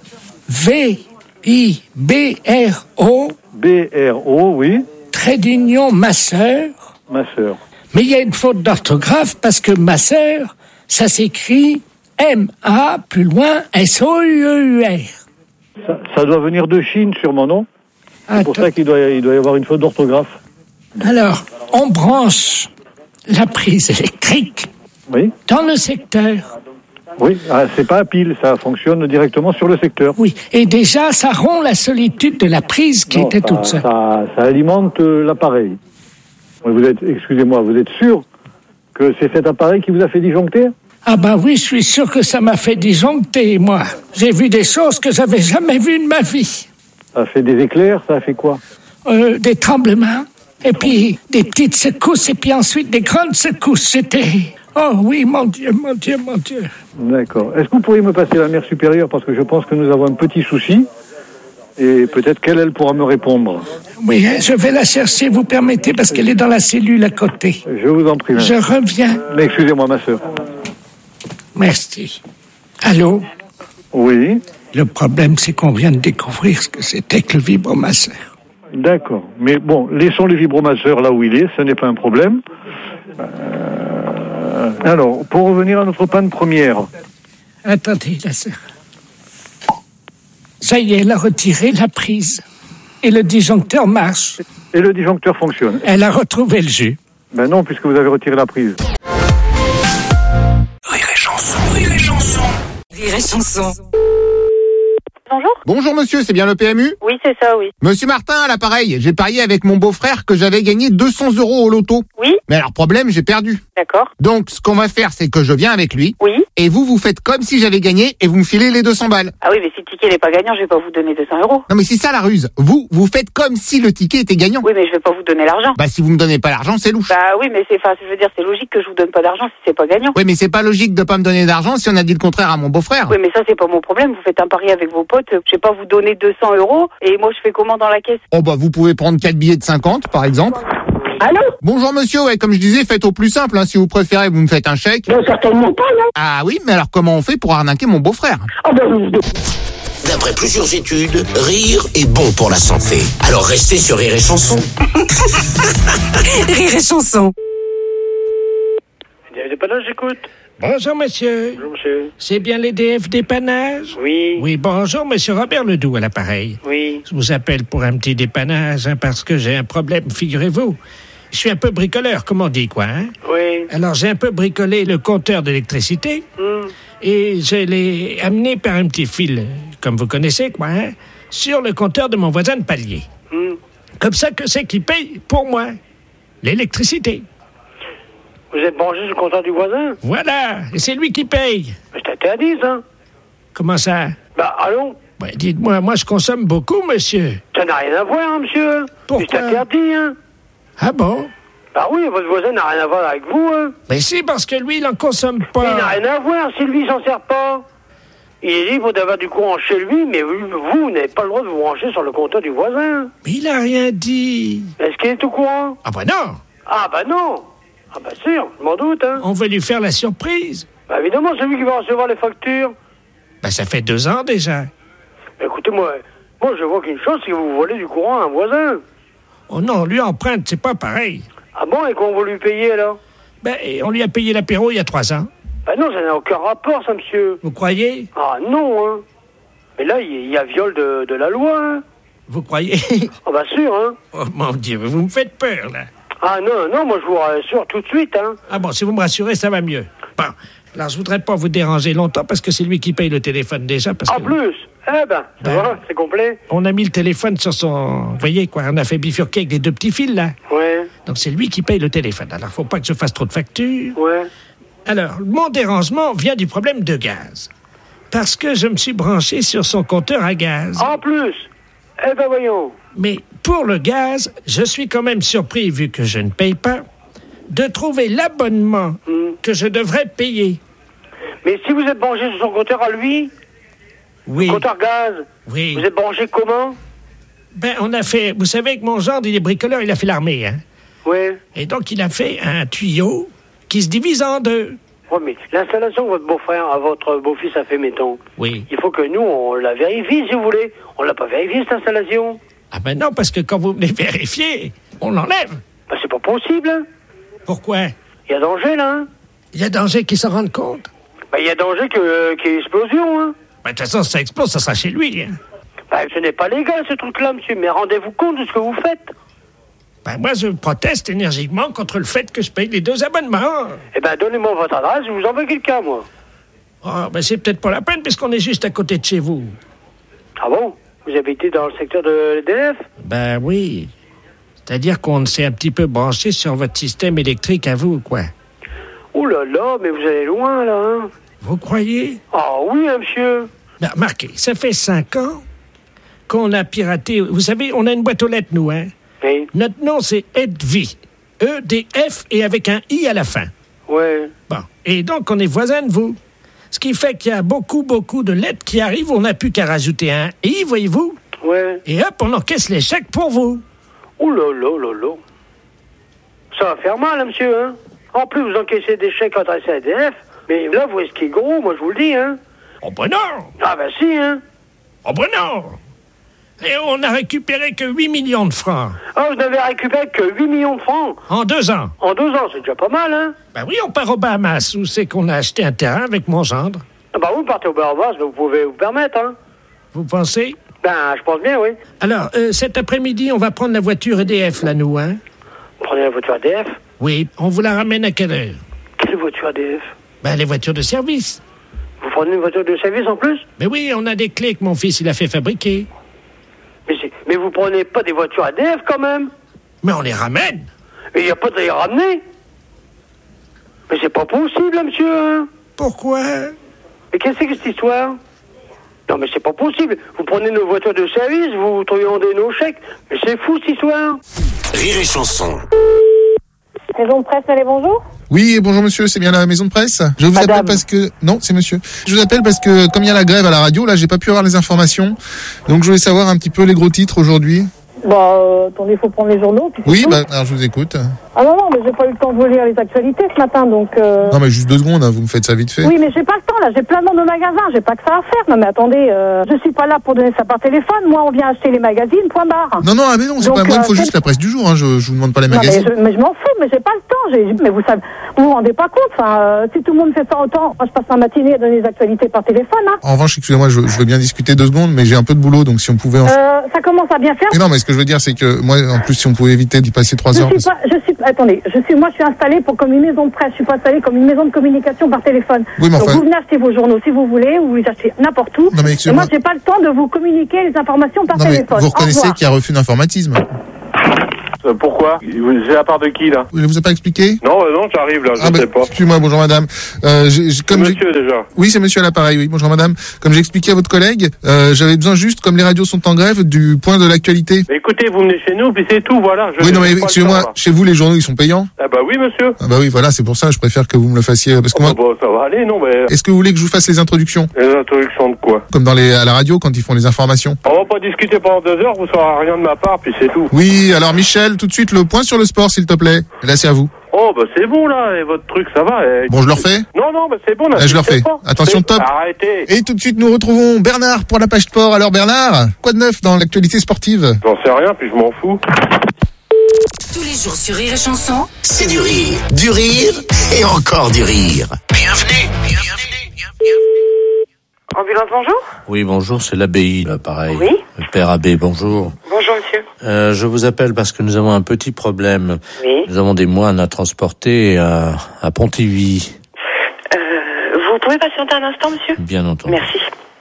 V-I-B-R-O. B-R-O, oui. Trait d'union masseur. Masseur. Mais il y a une faute d'orthographe parce que masseur, ça s'écrit M-A, plus loin, S-O-U-E-U-R. Ça doit venir de Chine, sûrement, non? C'est pour ça qu'il doit y avoir une faute d'orthographe. Alors, on branche la prise électrique dans le secteur. Oui, c'est pas à pile, ça fonctionne directement sur le secteur. Oui, et déjà, ça rompt la solitude de la prise qui était toute seule. Ça alimente l'appareil. Excusez-moi, vous êtes sûr que c'est cet appareil qui vous a fait disjoncter? Ah bah oui, je suis sûr que ça m'a fait disjoncter, moi. J'ai vu des choses que j'avais jamais vues de ma vie. Ça a fait des éclairs, ça a fait quoi? Des tremblements, et puis des petites secousses, et puis ensuite des grandes secousses. C'était... Oh oui, mon Dieu, mon Dieu, mon Dieu. D'accord. Est-ce que vous pourriez me passer la mère supérieure, parce que je pense que nous avons un petit souci, et peut-être qu'elle pourra me répondre. Oui, je vais la chercher, vous permettez, parce qu'elle est dans la cellule à côté. Je vous en prie, madame. Je reviens. Mais excusez-moi, ma sœur. Merci. Allô? Oui. Le problème, c'est qu'on vient de découvrir ce que c'était que le vibromasseur. D'accord. Mais bon, laissons le vibromasseur là où il est, ce n'est pas un problème. Alors, pour revenir à notre panne première. Attendez, la sœur. Ça y est, elle a retiré la prise. Et le disjoncteur marche. Et le disjoncteur fonctionne. Elle a retrouvé le jus. Ben non, puisque vous avez retiré la prise. Rire et chanson, rire et chanson. Rire et chanson. Bonjour. Bonjour monsieur, c'est bien le PMU? Oui, c'est ça, oui. Monsieur Martin, à l'appareil, j'ai parié avec mon beau-frère que j'avais gagné 200 € au loto. Oui. Mais alors, problème, j'ai perdu. D'accord. Donc, ce qu'on va faire, c'est que je viens avec lui. Oui. Et vous faites comme si j'avais gagné et vous me filez les 200 balles. Ah oui, mais si le ticket n'est pas gagnant, je vais pas vous donner 200 €. Non mais c'est ça la ruse. Vous faites comme si le ticket était gagnant. Oui, mais je vais pas vous donner l'argent. Bah si vous me donnez pas l'argent, c'est louche. Bah oui, mais je veux dire, c'est logique que je vous donne pas d'argent si c'est pas gagnant. Oui, mais c'est pas logique de pas me donner d'argent si on a dit le contraire à mon beau-frère. Oui, mais ça, c'est pas mon problème. Vous faites un pari avec vos potes. Je vais pas vous donner 200 € et moi, je fais comment dans la caisse? Oh bah vous pouvez prendre 4 billets de 50, par exemple. Allô? Bonjour monsieur, ouais, comme je disais, faites au plus simple, hein. Si vous préférez, vous me faites un chèque. Non, certainement pas, non. Ah oui, mais alors comment on fait pour arnaquer mon beau-frère? Ah ben, D'après plusieurs études, rire est bon pour la santé. Alors restez sur Rire et Chanson. Rire et chanson. Il y a des panaches, j'écoute. Bonjour, monsieur. Bonjour, monsieur. C'est bien l'EDF dépannage? Oui. Oui, bonjour, monsieur Robert Ledoux à l'appareil. Oui. Je vous appelle pour un petit dépannage, parce que j'ai un problème, figurez-vous. Je suis un peu bricoleur, comme on dit, quoi, hein? Oui. Alors, j'ai un peu bricolé le compteur d'électricité, et je l'ai amené par un petit fil, comme vous connaissez, quoi, hein, sur le compteur de mon voisin de palier. Comme ça, que c'est qui paye pour moi l'électricité. Vous êtes branché sur le compteur du voisin? Voilà, et c'est lui qui paye. Mais c'est interdit, ça. Comment ça? Bah, allons. Bah, dites-moi, moi, je consomme beaucoup, monsieur. Ça n'a rien à voir, hein, monsieur. Pourquoi? C'est interdit, hein. Ah bon? Bah oui, votre voisin n'a rien à voir avec vous, hein. Mais si, parce que lui, il en consomme pas. Mais il n'a rien à voir si lui, il s'en sert pas. Il est libre d'avoir du courant chez lui, mais vous n'avez pas le droit de vous brancher sur le compteur du voisin. Mais il a rien dit. Est-ce qu'il est au courant? Ah bah non. Ah bah non. Ah bah sûr, je m'en doute, hein. On veut lui faire la surprise. Bah évidemment, c'est lui qui va recevoir les factures. Bah ça fait 2 ans déjà. Écoutez, moi je vois qu'une chose, c'est que vous volez du courant à un voisin. Oh non, lui emprunte, c'est pas pareil. Ah bon, et qu'on va lui payer, alors? Ben, on lui a payé l'apéro il y a 3 ans. Bah non, ça n'a aucun rapport, ça, monsieur. Vous croyez? Ah non, hein. Mais là, il y a viol de la loi, hein. Vous croyez? Ah bah sûr, hein. Oh mon Dieu, vous me faites peur, là. Ah non, moi je vous rassure tout de suite, hein. Ah bon, si vous me rassurez, ça va mieux. Bon, alors je voudrais pas vous déranger longtemps parce que c'est lui qui paye le téléphone déjà. Parce en que... plus? Eh ben, ça va, c'est complet. On a mis le téléphone sur son... Vous voyez, quoi, on a fait bifurquer avec les 2 petits fils, là. Ouais. Donc c'est lui qui paye le téléphone. Alors faut pas que je fasse trop de factures. Ouais. Alors, mon dérangement vient du problème de gaz. Parce que je me suis branché sur son compteur à gaz. En plus? Eh ben voyons. Mais pour le gaz, je suis quand même surpris, vu que je ne paye pas, de trouver l'abonnement que je devrais payer. Mais si vous êtes branché sur son compteur à lui, oui. Compteur gaz, oui. Vous êtes branché comment? Ben, on a fait... Vous savez que mon gendre, il est bricoleur, il a fait l'armée, hein? Oui. Et donc, il a fait un tuyau qui se divise en 2. Oui, mais l'installation que votre beau-frère, votre beau-fils a fait, mettons. Oui. Il faut que nous, on la vérifie, si vous voulez. On l'a pas vérifié, cette installation. Ah ben non, parce que quand vous venez vérifier, on l'enlève. Ben c'est pas possible, hein. Pourquoi? Il y a danger, là, hein. Il y a danger qu'ils s'en rendent compte? Ben, il y a danger qu'il y ait explosion, hein. Ben, de toute façon, si ça explose, ça sera chez lui, hein. Ben, ce n'est pas légal, ce truc-là, monsieur, mais rendez-vous compte de ce que vous faites. Ben, moi, je proteste énergiquement contre le fait que je paye les 2 abonnements. Eh ben, donnez-moi votre adresse, je vous envoie quelqu'un, moi. Ah, ben, c'est peut-être pas la peine, puisqu'on est juste à côté de chez vous. Ah bon? Vous habitez dans le secteur de l'EDF? Ben oui. C'est-à-dire qu'on s'est un petit peu branché sur votre système électrique à vous, quoi. Oh là là, mais vous allez loin, là, hein. Vous croyez? Ah oui, hein, monsieur. Ben, remarquez, ça fait 5 ans qu'on a piraté... Vous savez, on a une boîte aux lettres, nous, hein? Oui. Notre nom, c'est EDF. E-D-F et avec un I à la fin. Ouais. Bon. Et donc, on est voisins de vous. Ce qui fait qu'il y a beaucoup de lettres qui arrivent. On n'a plus qu'à rajouter un I, voyez-vous? Ouais. Et hop, on encaisse les chèques pour vous. Oh là là là là. Ça va faire mal, hein, monsieur, hein. En plus, vous encaissez des chèques adressés à EDF. Mais là, vous risquez gros, moi, je vous le dis, hein. Oh ben non. Ah ben si, hein. Oh ben non. Et on n'a récupéré que 8 millions de francs. Ah, vous n'avez récupéré que 8 millions de francs? En 2 ans. En 2 ans, c'est déjà pas mal, hein. Ben oui, on part aux Bahamas, où c'est qu'on a acheté un terrain avec mon gendre. Ah bah vous partez au Bahamas, vous pouvez vous permettre, hein. Vous pensez? Ben, je pense bien, oui. Alors, cet après-midi, on va prendre la voiture EDF, là, nous, hein? Vous prenez la voiture EDF? Oui, on vous la ramène à quelle heure? Quelle voiture EDF? Ben, les voitures de service. Vous prenez une voiture de service en plus? Mais oui, on a des clés que mon fils, il a fait fabriquer. Mais vous prenez pas des voitures EDF, quand même? Mais on les ramène. Mais il n'y a pas de les ramener? Mais c'est pas possible, hein, monsieur, hein? Pourquoi? Mais qu'est-ce que c'est que cette histoire? Non, mais c'est pas possible. Vous prenez nos voitures de service, vous truandez nos chèques. Mais c'est fou, cette histoire. Rire et chanson. Maison de presse, allez, bonjour. Oui, bonjour monsieur, c'est bien la maison de presse. Je vous appelle parce que... Non, c'est monsieur. Je vous appelle parce que, comme il y a la grève à la radio, là, j'ai pas pu avoir les informations. Donc, je voulais savoir un petit peu les gros titres aujourd'hui. Attendez, il faut prendre les journaux. Puis Oui, alors je vous écoute. Ah non, mais j'ai pas eu le temps de vous lire les actualités ce matin, donc... Non, mais juste 2 secondes, hein, vous me faites ça vite fait. Oui, mais j'ai pas le temps, là, j'ai plein de monde au magasin, j'ai pas que ça à faire. Non, mais attendez, je suis pas là pour donner ça par téléphone, moi, on vient acheter les magazines, point barre. Non, mais non, c'est pas moi, il faut juste la presse du jour, hein, je vous demande pas les magazines. Mais je m'en fous, mais j'ai pas le temps, mais vous savez, vous rendez pas compte, si tout le monde fait ça autant, moi, je passe ma matinée à donner les actualités par téléphone, hein. En revanche, excusez-moi, je veux bien discuter 2 secondes, mais j'ai un peu de boulot, donc si on pouvait... Ça commence à bien faire. Mais non, mais ce que je veux dire, c'est que moi, en plus, si on pouvait éviter d'y passer 3 heures... Moi, je suis installée comme une maison de presse, je suis pas installée comme une maison de communication par téléphone. Oui, mais donc, vous venez acheter vos journaux si vous voulez, ou vous les achetez n'importe où. Et moi, j'ai pas le temps de vous communiquer les informations par téléphone. Mais vous reconnaissez qu'il y a refus d'informatisme. Pourquoi? C'est la part de qui, là? Il vous a pas expliqué? Non, j'arrive, là, je sais pas. Excusez-moi, bonjour madame. Monsieur, déjà. Oui, c'est monsieur à l'appareil, oui. Bonjour madame. Comme j'ai expliqué à votre collègue, j'avais besoin juste, comme les radios sont en grève, du point de l'actualité. Mais écoutez, vous venez chez nous, puis c'est tout, voilà. Oui, non, mais excusez-moi, chez vous, les journaux, ils sont payants? Ah bah oui, monsieur. Ah bah oui, voilà, c'est pour ça, je préfère que vous me le fassiez, parce que moi... ça va aller, non, mais... Est-ce que vous voulez que je vous fasse les introductions? Les introductions de quoi? Comme à la radio, quand ils font les informations. On va pas discuter pendant 2 heures, vous saurez rien de ma part, puis c'est tout. Oui, alors Michel, tout de suite, le point sur le sport, s'il te plaît. Et là, c'est à vous. Oh, bah c'est bon, là, et votre truc, ça va. Bon, je le refais? Non, bah c'est bon, là. Je le refais. Attention, top. Arrêtez. Et tout de suite, nous retrouvons Bernard pour la page sport. Alors, Bernard, quoi de neuf dans l'actualité sportive? J'en sais rien, puis je m'en fous. Tous les jours sur Rire et Chanson, c'est du rire et encore du rire. Bienvenue. Ambulance, bonjour. Oui, bonjour, c'est l'abbaye, pareil. Oui. Le père abbé, bonjour. Bonjour, monsieur. Je vous appelle parce que nous avons un petit problème. Oui. Nous avons des moines à transporter à Pontivy. Vous pouvez patienter un instant, monsieur? Bien entendu. Merci.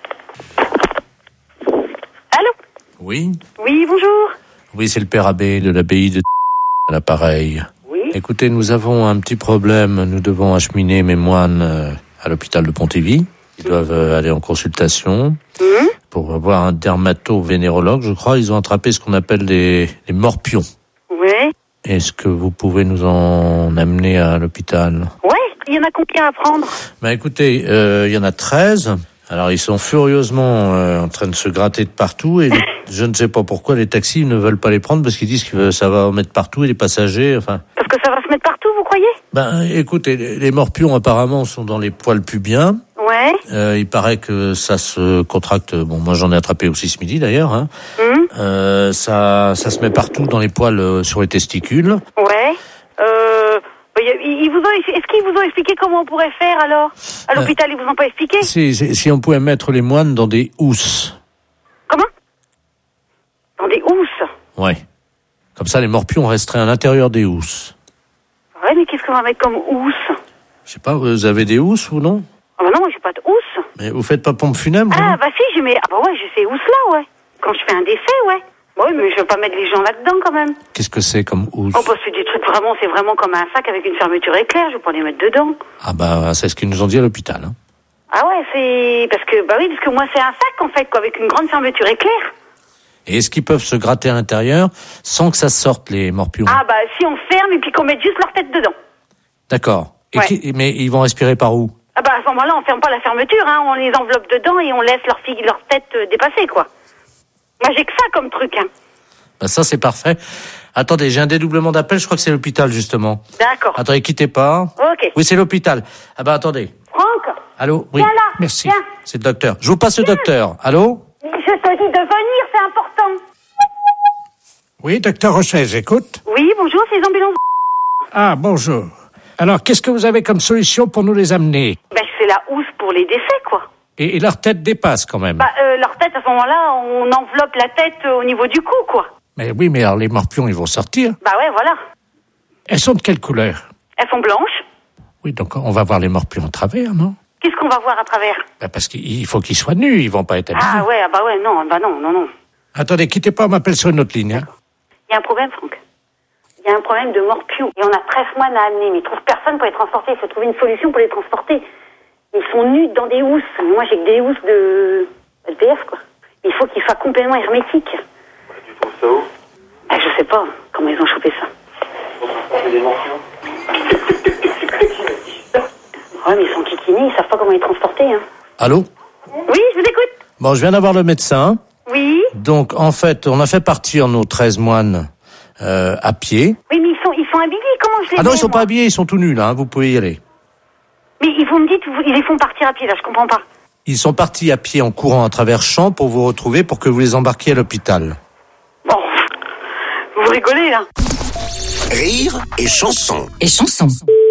Allô? Oui. Oui, bonjour. Oui, c'est le père abbé de l'abbaye de à l'appareil. Oui. Écoutez, nous avons un petit problème. Nous devons acheminer mes moines à l'hôpital de Pontivy. Ils doivent aller en consultation pour avoir un dermato-vénérologue, je crois. Ils ont attrapé ce qu'on appelle les morpions. Oui. Est-ce que vous pouvez nous en amener à l'hôpital? Ouais. Il y en a combien à prendre? Écoutez, il y en a 13. Alors, ils sont furieusement en train de se gratter de partout et je ne sais pas pourquoi les taxis ne veulent pas les prendre parce qu'ils disent que ça va en mettre partout et les passagers, enfin... Parce que ça va se mettre partout, vous croyez? Écoutez, les morpions apparemment sont dans les poils pubiens. Ouais. Il paraît que ça se contracte. Bon, moi j'en ai attrapé aussi ce midi d'ailleurs. Hein. Ça se met partout dans les poils sur les testicules. Ouais. Est-ce qu'ils vous ont expliqué comment on pourrait faire alors? À l'hôpital, ils vous ont pas expliqué? Si on pouvait mettre les moines dans des housses. Comment? Dans des housses? Ouais. Comme ça, les morpions resteraient à l'intérieur des housses. Ouais, mais qu'est-ce qu'on va mettre comme housse? Je sais pas, vous avez des housses ou non? Ah bah non, moi j'ai pas de housse. Mais vous faites pas pompe funèbre? Ah bah si, j'ai ces housses-là, ouais. Quand je fais un décès, ouais. Oui, mais je veux pas mettre les gens là-dedans quand même. Qu'est-ce que c'est comme housse? Oh bah c'est des trucs c'est vraiment comme un sac avec une fermeture éclair, je vais pas les mettre dedans. Ah bah c'est ce qu'ils nous ont dit à l'hôpital. Hein. Ah ouais, c'est... Parce que moi c'est un sac en fait, quoi, avec une grande fermeture éclair. Et est-ce qu'ils peuvent se gratter à l'intérieur sans que ça sorte les morpions? Ah bah si on ferme et puis qu'on mette juste leur tête dedans. D'accord. Ouais. Mais ils vont respirer par où? Ah bah à ce moment-là, on ferme pas la fermeture, hein, on les enveloppe dedans et on laisse leur tête dépasser, quoi. Moi j'ai que ça comme truc, hein. Bah ça c'est parfait. Attendez, j'ai un dédoublement d'appel, je crois que c'est l'hôpital justement. D'accord. Attendez, quittez pas. Ok. Oui, c'est l'hôpital. Ah bah attendez. Franck. Allô? Oui. Viens là. Merci. Viens. C'est le docteur. Je vous passe le docteur. Allô? Je te dis de venir, c'est important. Oui, docteur Rocher, j'écoute. Oui, bonjour, c'est les ambulances. Ah, bonjour. Alors, qu'est-ce que vous avez comme solution pour nous les amener? C'est la housse pour les décès, quoi. Et leur tête dépasse quand même. Leur tête, à ce moment-là, on enveloppe la tête au niveau du cou, quoi. Mais oui, mais alors les morpions, ils vont sortir. Ouais, voilà. Elles sont de quelle couleur? Elles sont blanches. Oui, donc on va voir les morpions à travers, non? Qu'est-ce qu'on va voir à travers? Parce qu'il faut qu'ils soient nus, ils vont pas être habillés. Ah ouais, non. Attendez, quittez pas, on m'appelle sur une autre ligne. Hein. Il y a un problème, Franck. Il y a un problème de morpions. Et on a 13 moines à amener, mais ils trouvent personne pour les transporter. Il faut trouver une solution pour les transporter. Ils sont nus dans des housses. Moi, j'ai que des housses de LPF, quoi. Il faut qu'ils soient complètement hermétiques. Tu trouves ça où? Je sais pas comment ils ont chopé ça. C'est des morpions. Ouais, mais ils sont kikinés, ils savent pas comment les transporter, hein. Allô? Oui, je vous écoute. Bon, je viens d'avoir le médecin. Oui. Donc, en fait, on a fait partir nos 13 moines à pied. Oui, mais ils sont habillés, comment je les Ah non, mets, ils sont moi pas habillés, ils sont tout nus, là, hein, vous pouvez y aller. Mais vous me dites, ils les font partir à pied, là, je comprends pas. Ils sont partis à pied en courant à travers champs pour vous retrouver, pour que vous les embarquiez à l'hôpital. Bon, vous rigolez, là. Rire et chanson. Et chanson.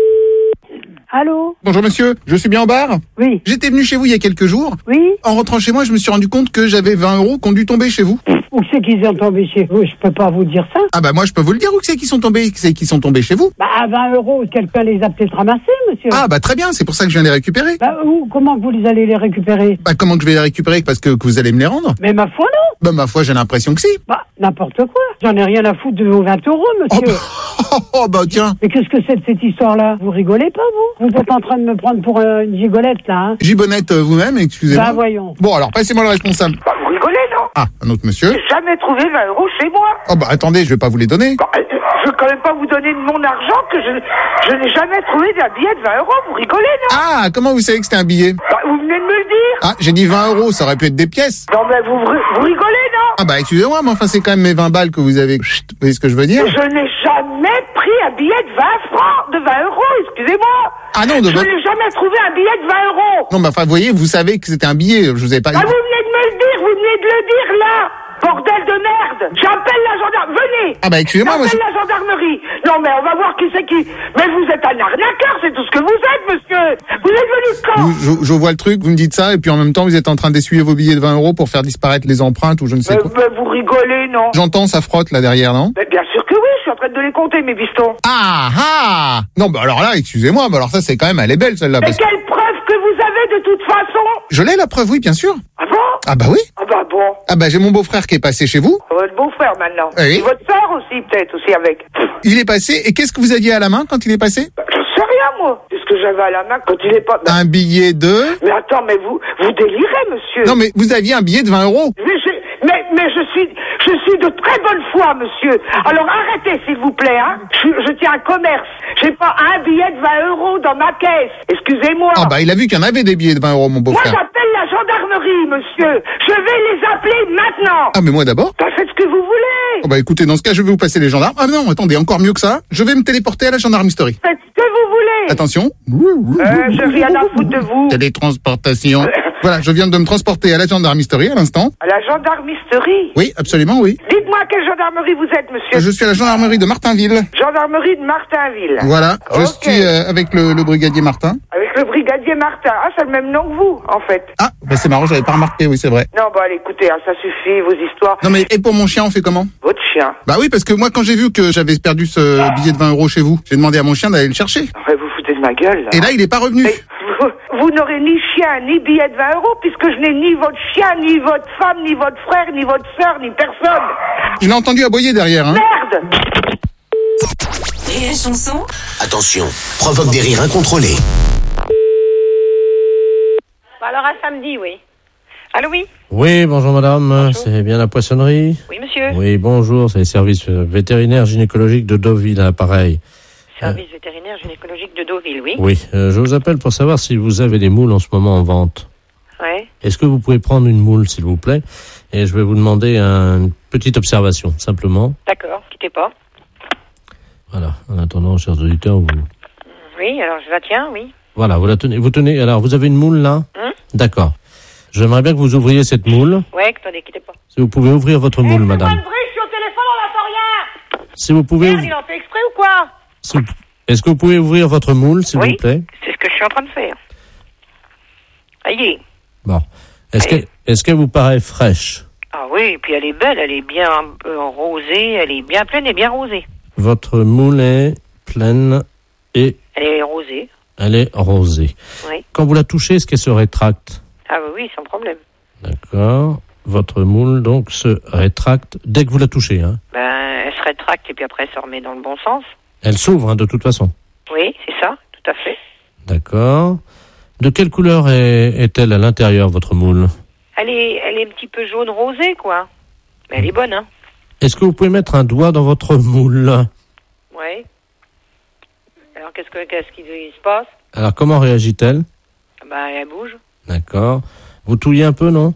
Allô? Bonjour monsieur, je suis bien au bar? Oui. J'étais venu chez vous il y a quelques jours. Oui. En rentrant chez moi, je me suis rendu compte que j'avais 20 € qui ont dû tomber chez vous. Où c'est qu'ils ont tombé chez vous? Je peux pas vous dire ça. Ah bah moi je peux vous le dire où c'est qu'ils sont tombés, c'est qu'ils sont tombés chez vous. Bah à 20 €, quelqu'un les a peut-être ramassés, monsieur. Ah bah très bien, c'est pour ça que je viens les récupérer. Bah comment que vous allez les récupérer? Bah comment que je vais les récupérer parce que vous allez me les rendre? Mais ma foi non. Bah ma foi j'ai l'impression que si. Bah n'importe quoi. J'en ai rien à foutre de vos 20 €, monsieur. Oh bah tiens. Mais qu'est-ce que c'est de cette histoire-là? Vous rigolez pas, vous? Vous êtes en train de me prendre pour une gigolette, là, hein? Gibonnette vous-même, excusez-moi. Bah voyons. Bon alors passez-moi le responsable. Bah, vous rigolez, non? Ah, un autre monsieur. J'ai jamais trouvé 20 € chez moi. Oh bah attendez, je vais pas vous les donner. Bah, je veux quand même pas vous donner de mon argent que je n'ai jamais trouvé d'un billet de 20 €. Vous rigolez, non? Ah, comment vous savez que c'était un billet? Bah, vous venez de me le dire. Ah, j'ai dit 20 €, ça aurait pu être des pièces. Non, mais vous rigolez, non? Ah bah excusez-moi, mais enfin c'est quand même mes 20 balles que vous avez. Chut, vous voyez ce que je veux dire? Je n'ai jamais pris un billet de 20 francs, de 20 €, excusez-moi. Ah non, Je n'ai jamais trouvé un billet de 20 €. Non, mais enfin, vous voyez, vous savez que c'était un billet, je vous avais pas... Ah, vous venez de me le dire, vous venez de le dire, là. Bordel de merde. J'appelle la gendarmerie. Venez. Ah bah excusez-moi, moi... J'appelle la gendarmerie. Non, mais on va voir qui c'est qui... Mais vous êtes un arnaqueur, c'est tout ce que vous êtes, monsieur. Vous êtes venu quand? Je vois le truc, vous me dites ça, et puis en même temps, vous êtes en train d'essuyer vos billets de 20 € pour faire disparaître les empreintes ou je ne sais quoi. Mais vous rigolez, non? J'entends, ça frotte là derrière, non? Mais bien sûr que oui, je suis en train de les compter, mes pistons. Ah. Non, bah alors là, excusez-moi, mais alors ça, c'est quand même, elle est belle, celle-là. Mais quelle preuve que vous avez de toute façon? Je l'ai, la preuve, oui, bien sûr. Ah bon? Ah bah oui. Ah bah bon. Ah bah j'ai mon beau-frère qui est passé chez vous. Votre beau-frère, maintenant. Oui. Et votre soeur aussi, peut-être, aussi avec. Il est passé, et qu'est-ce que vous aviez à la main quand il est passé? Je sais rien, moi. Qu'est-ce que j'avais à la main quand il est pas... Un billet de... Mais attends, mais vous délirez, monsieur. Non, mais vous aviez un billet de 20 €. Mais je suis de très bonne foi, monsieur. Alors arrêtez, s'il vous plaît, hein. Je tiens un commerce. J'ai pas un billet de 20 € dans ma caisse. Excusez-moi. Ah bah il a vu qu'il y en avait des billets de 20 €, mon Moi, beau-frère. j'appelle la gendarmerie, monsieur. Je vais les appeler maintenant. Ah mais moi d'abord. Bah, faites ce que vous voulez. Oh bah écoutez, dans ce cas, je vais vous passer les gendarmes. Ah non, attendez, encore mieux que ça. Je vais me téléporter à la gendarmerie. Faites ce que vous voulez. Attention. J'ai rien à foutre de vous. Télétransportation. Voilà, je viens de me transporter à la gendarmerie à l'instant. À la gendarmerie? Oui, absolument, oui. Dites-moi à quelle gendarmerie vous êtes, monsieur. Je suis à la gendarmerie de Martinville. Gendarmerie de Martinville. Voilà, je suis avec le brigadier Martin. Avec le brigadier Martin. Ah, c'est le même nom que vous, en fait. Ah, bah c'est marrant, j'avais pas remarqué, oui, c'est vrai. Non, bah allez, écoutez, hein, ça suffit, vos histoires. Non mais, et pour mon chien, on fait comment? Votre chien? Bah oui, parce que moi, quand j'ai vu que j'avais perdu ce billet de 20 € chez vous, j'ai demandé à mon chien d'aller le chercher. Ouais, vous foutez de ma gueule, là. Et là, il est pas revenu. Mais vous n'aurez ni chien, ni billet de 20 €, puisque je n'ai ni votre chien, ni votre femme, ni votre frère, ni votre sœur, ni personne. Je l'ai entendu aboyer derrière, hein. Merde! Rire et chanson. Attention, provoque des rires incontrôlés. Bah alors à samedi, oui. Allô, oui? Oui, bonjour madame, c'est bien la poissonnerie? Oui, monsieur. Oui, bonjour, c'est le service vétérinaire gynécologique de Deauville, à l'appareil. Service vétérinaire gynécologique de Deauville, oui. Oui, je vous appelle pour savoir si vous avez des moules en ce moment en vente. Ouais. Est-ce que vous pouvez prendre une moule, s'il vous plaît? Et je vais vous demander une petite observation, simplement. D'accord, quittez pas. Voilà, en attendant, chers auditeurs, vous... Oui, alors je la tiens, oui. Voilà, vous la tenez. Vous tenez. Alors, vous avez une moule, là? D'accord. J'aimerais bien que vous ouvriez cette moule. Ouais, attendez, quittez pas. Si vous pouvez ouvrir votre moule, madame. Je suis au téléphone, on n'entend rien. Si vous pouvez... Merde, il en fait exprès ou quoi? Est-ce que vous pouvez ouvrir votre moule, s'il vous plaît? C'est ce que je suis en train de faire. Aïe. Bon. Est-ce qu'elle vous paraît fraîche? Ah oui, et puis elle est belle, elle est bien rosée, elle est bien pleine et bien rosée. Votre moule est pleine et... Elle est rosée. Elle est rosée. Oui. Quand vous la touchez, est-ce qu'elle se rétracte? Ah oui, sans problème. D'accord. Votre moule, donc, se rétracte dès que vous la touchez, hein? Ben, elle se rétracte et puis après, elle se remet dans le bon sens. Elle s'ouvre, hein, de toute façon. Oui, c'est ça, tout à fait. D'accord. De quelle couleur est-elle à l'intérieur, votre moule? Elle est un petit peu jaune rosée, quoi. Mais elle est bonne, hein. Est-ce que vous pouvez mettre un doigt dans votre moule? Oui. Alors, qu'est-ce qui se passe? Alors, comment réagit-elle? Ben, elle bouge. D'accord. Vous touillez un peu, non? Non.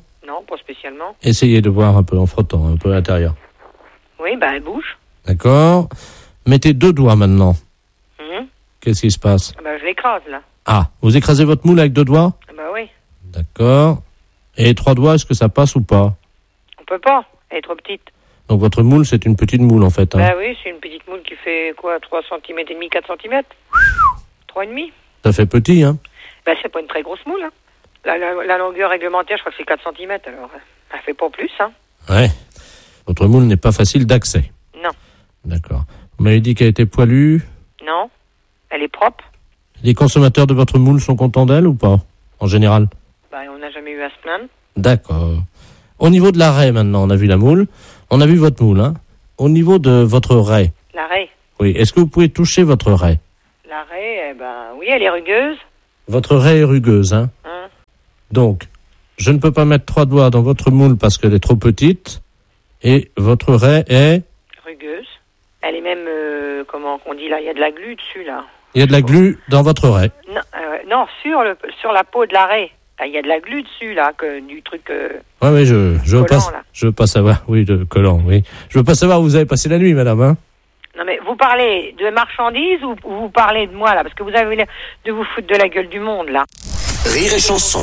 pas spécialement. Essayez de voir un peu en frottant, un peu à l'intérieur. Oui, elle bouge. D'accord. Mettez 2 doigts maintenant. Mhm. Qu'est-ce qui se passe? Je l'écrase, là. Ah, vous écrasez votre moule avec 2 doigts? Oui. D'accord. Et 3 doigts, est-ce que ça passe ou pas? On peut pas, elle est trop petite. Donc votre moule, c'est une petite moule en fait. Hein. Oui, c'est une petite moule qui fait quoi, 3 cm et demi, 4 cm 3,5. Ça fait petit, hein? C'est pas une très grosse moule. Hein. La longueur réglementaire, je crois que c'est 4 cm, alors elle fait pas plus. Hein. Ouais. Votre moule n'est pas facile d'accès. Non. D'accord. Vous m'avez dit qu'elle était poilue? Non. Elle est propre. Les consommateurs de votre moule sont contents d'elle ou pas, en général? On n'a jamais eu à se plaindre. D'accord. Au niveau de la raie, maintenant, on a vu la moule. On a vu votre moule, hein. Au niveau de votre raie. La raie. Oui. Est-ce que vous pouvez toucher votre raie? La raie, oui, elle est rugueuse. Votre raie est rugueuse, hein. Donc, je ne peux pas mettre 3 doigts dans votre moule parce qu'elle est trop petite. Et votre raie est... rugueuse. Elle est même, comment on dit là, il y a de la glu dessus, là. Il y a de la glu dans votre raie. Non, sur la peau de la raie. Il y a de la glu dessus, là, du truc... Oui, je veux pas, là. je veux pas savoir. Oui, de collant, oui. Je veux pas savoir où vous avez passé la nuit, madame, hein. Non, mais vous parlez de marchandises ou vous parlez de moi, là? Parce que vous avez l'air de vous foutre de la gueule du monde, là. Rire et chanson.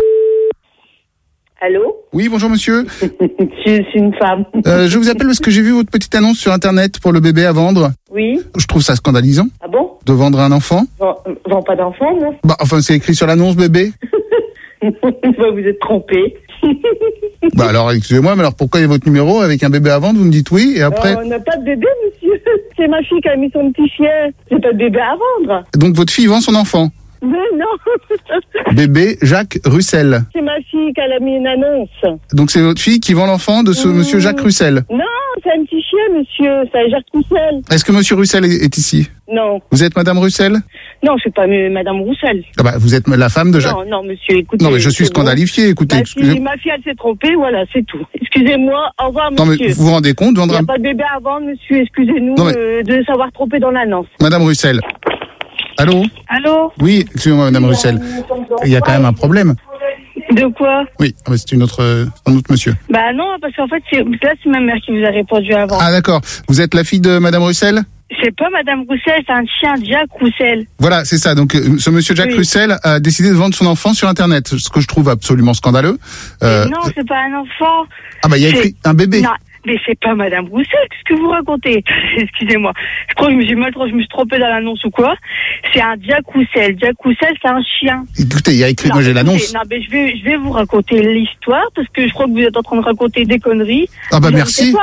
Allô? Oui, bonjour monsieur. Je suis une femme. Je vous appelle parce que j'ai vu votre petite annonce sur Internet pour le bébé à vendre. Oui. Je trouve ça scandalisant. Ah bon? De vendre un enfant. Vends pas d'enfant, non? Enfin, c'est écrit sur l'annonce bébé. Vous êtes trompé. Alors, excusez-moi, mais alors pourquoi il y a votre numéro avec un bébé à vendre? Vous me dites oui, et après... On n'a pas de bébé, monsieur. C'est ma fille qui a mis son petit chien. J'ai pas de bébé à vendre. Donc votre fille vend son enfant? Mais non. Bébé Jacques Russel. C'est ma fille qui a mis une annonce. Donc c'est votre fille qui vend l'enfant de ce monsieur Jacques Russel? Non, c'est un petit chien, monsieur. C'est Jacques Russel. Est-ce que monsieur Russel est ici? Non. Vous êtes madame Russel? Non, je suis pas madame Russel. Vous êtes la femme de Jacques? Non, monsieur, écoutez. Non, mais je suis scandalifié, écoutez. Ma fille, elle s'est trompée, voilà, c'est tout. Excusez-moi, au revoir, monsieur. Non, mais vous vous rendez compte, Il n'y a pas de bébé à vendre, monsieur, excusez-nous de s'avoir trompé dans l'annonce. Madame Russel. Allô? Allô? Oui, excusez-moi, madame Russel. Il y a quand même un problème. De quoi? Oui, c'est un autre monsieur. Non, parce qu'en fait, c'est ma mère qui vous a répondu avant. Ah, d'accord. Vous êtes la fille de madame Russel? C'est pas madame Roussel, c'est un chien, Jacques Roussel. Voilà, c'est ça. Donc, ce monsieur Jacques Russel a décidé de vendre son enfant sur Internet, ce que je trouve absolument scandaleux. Non, c'est pas un enfant. Il y a écrit un bébé. Non, mais c'est pas madame Roussel, qu'est-ce que vous racontez? Excusez-moi. Je crois que je me suis trompée dans l'annonce ou quoi. C'est un Jacques Roussel. Jacques Roussel, c'est un chien. Écoutez, il y a écrit, moi j'ai l'annonce. Non, mais je vais vous raconter l'histoire, parce que je crois que vous êtes en train de raconter des conneries. Merci.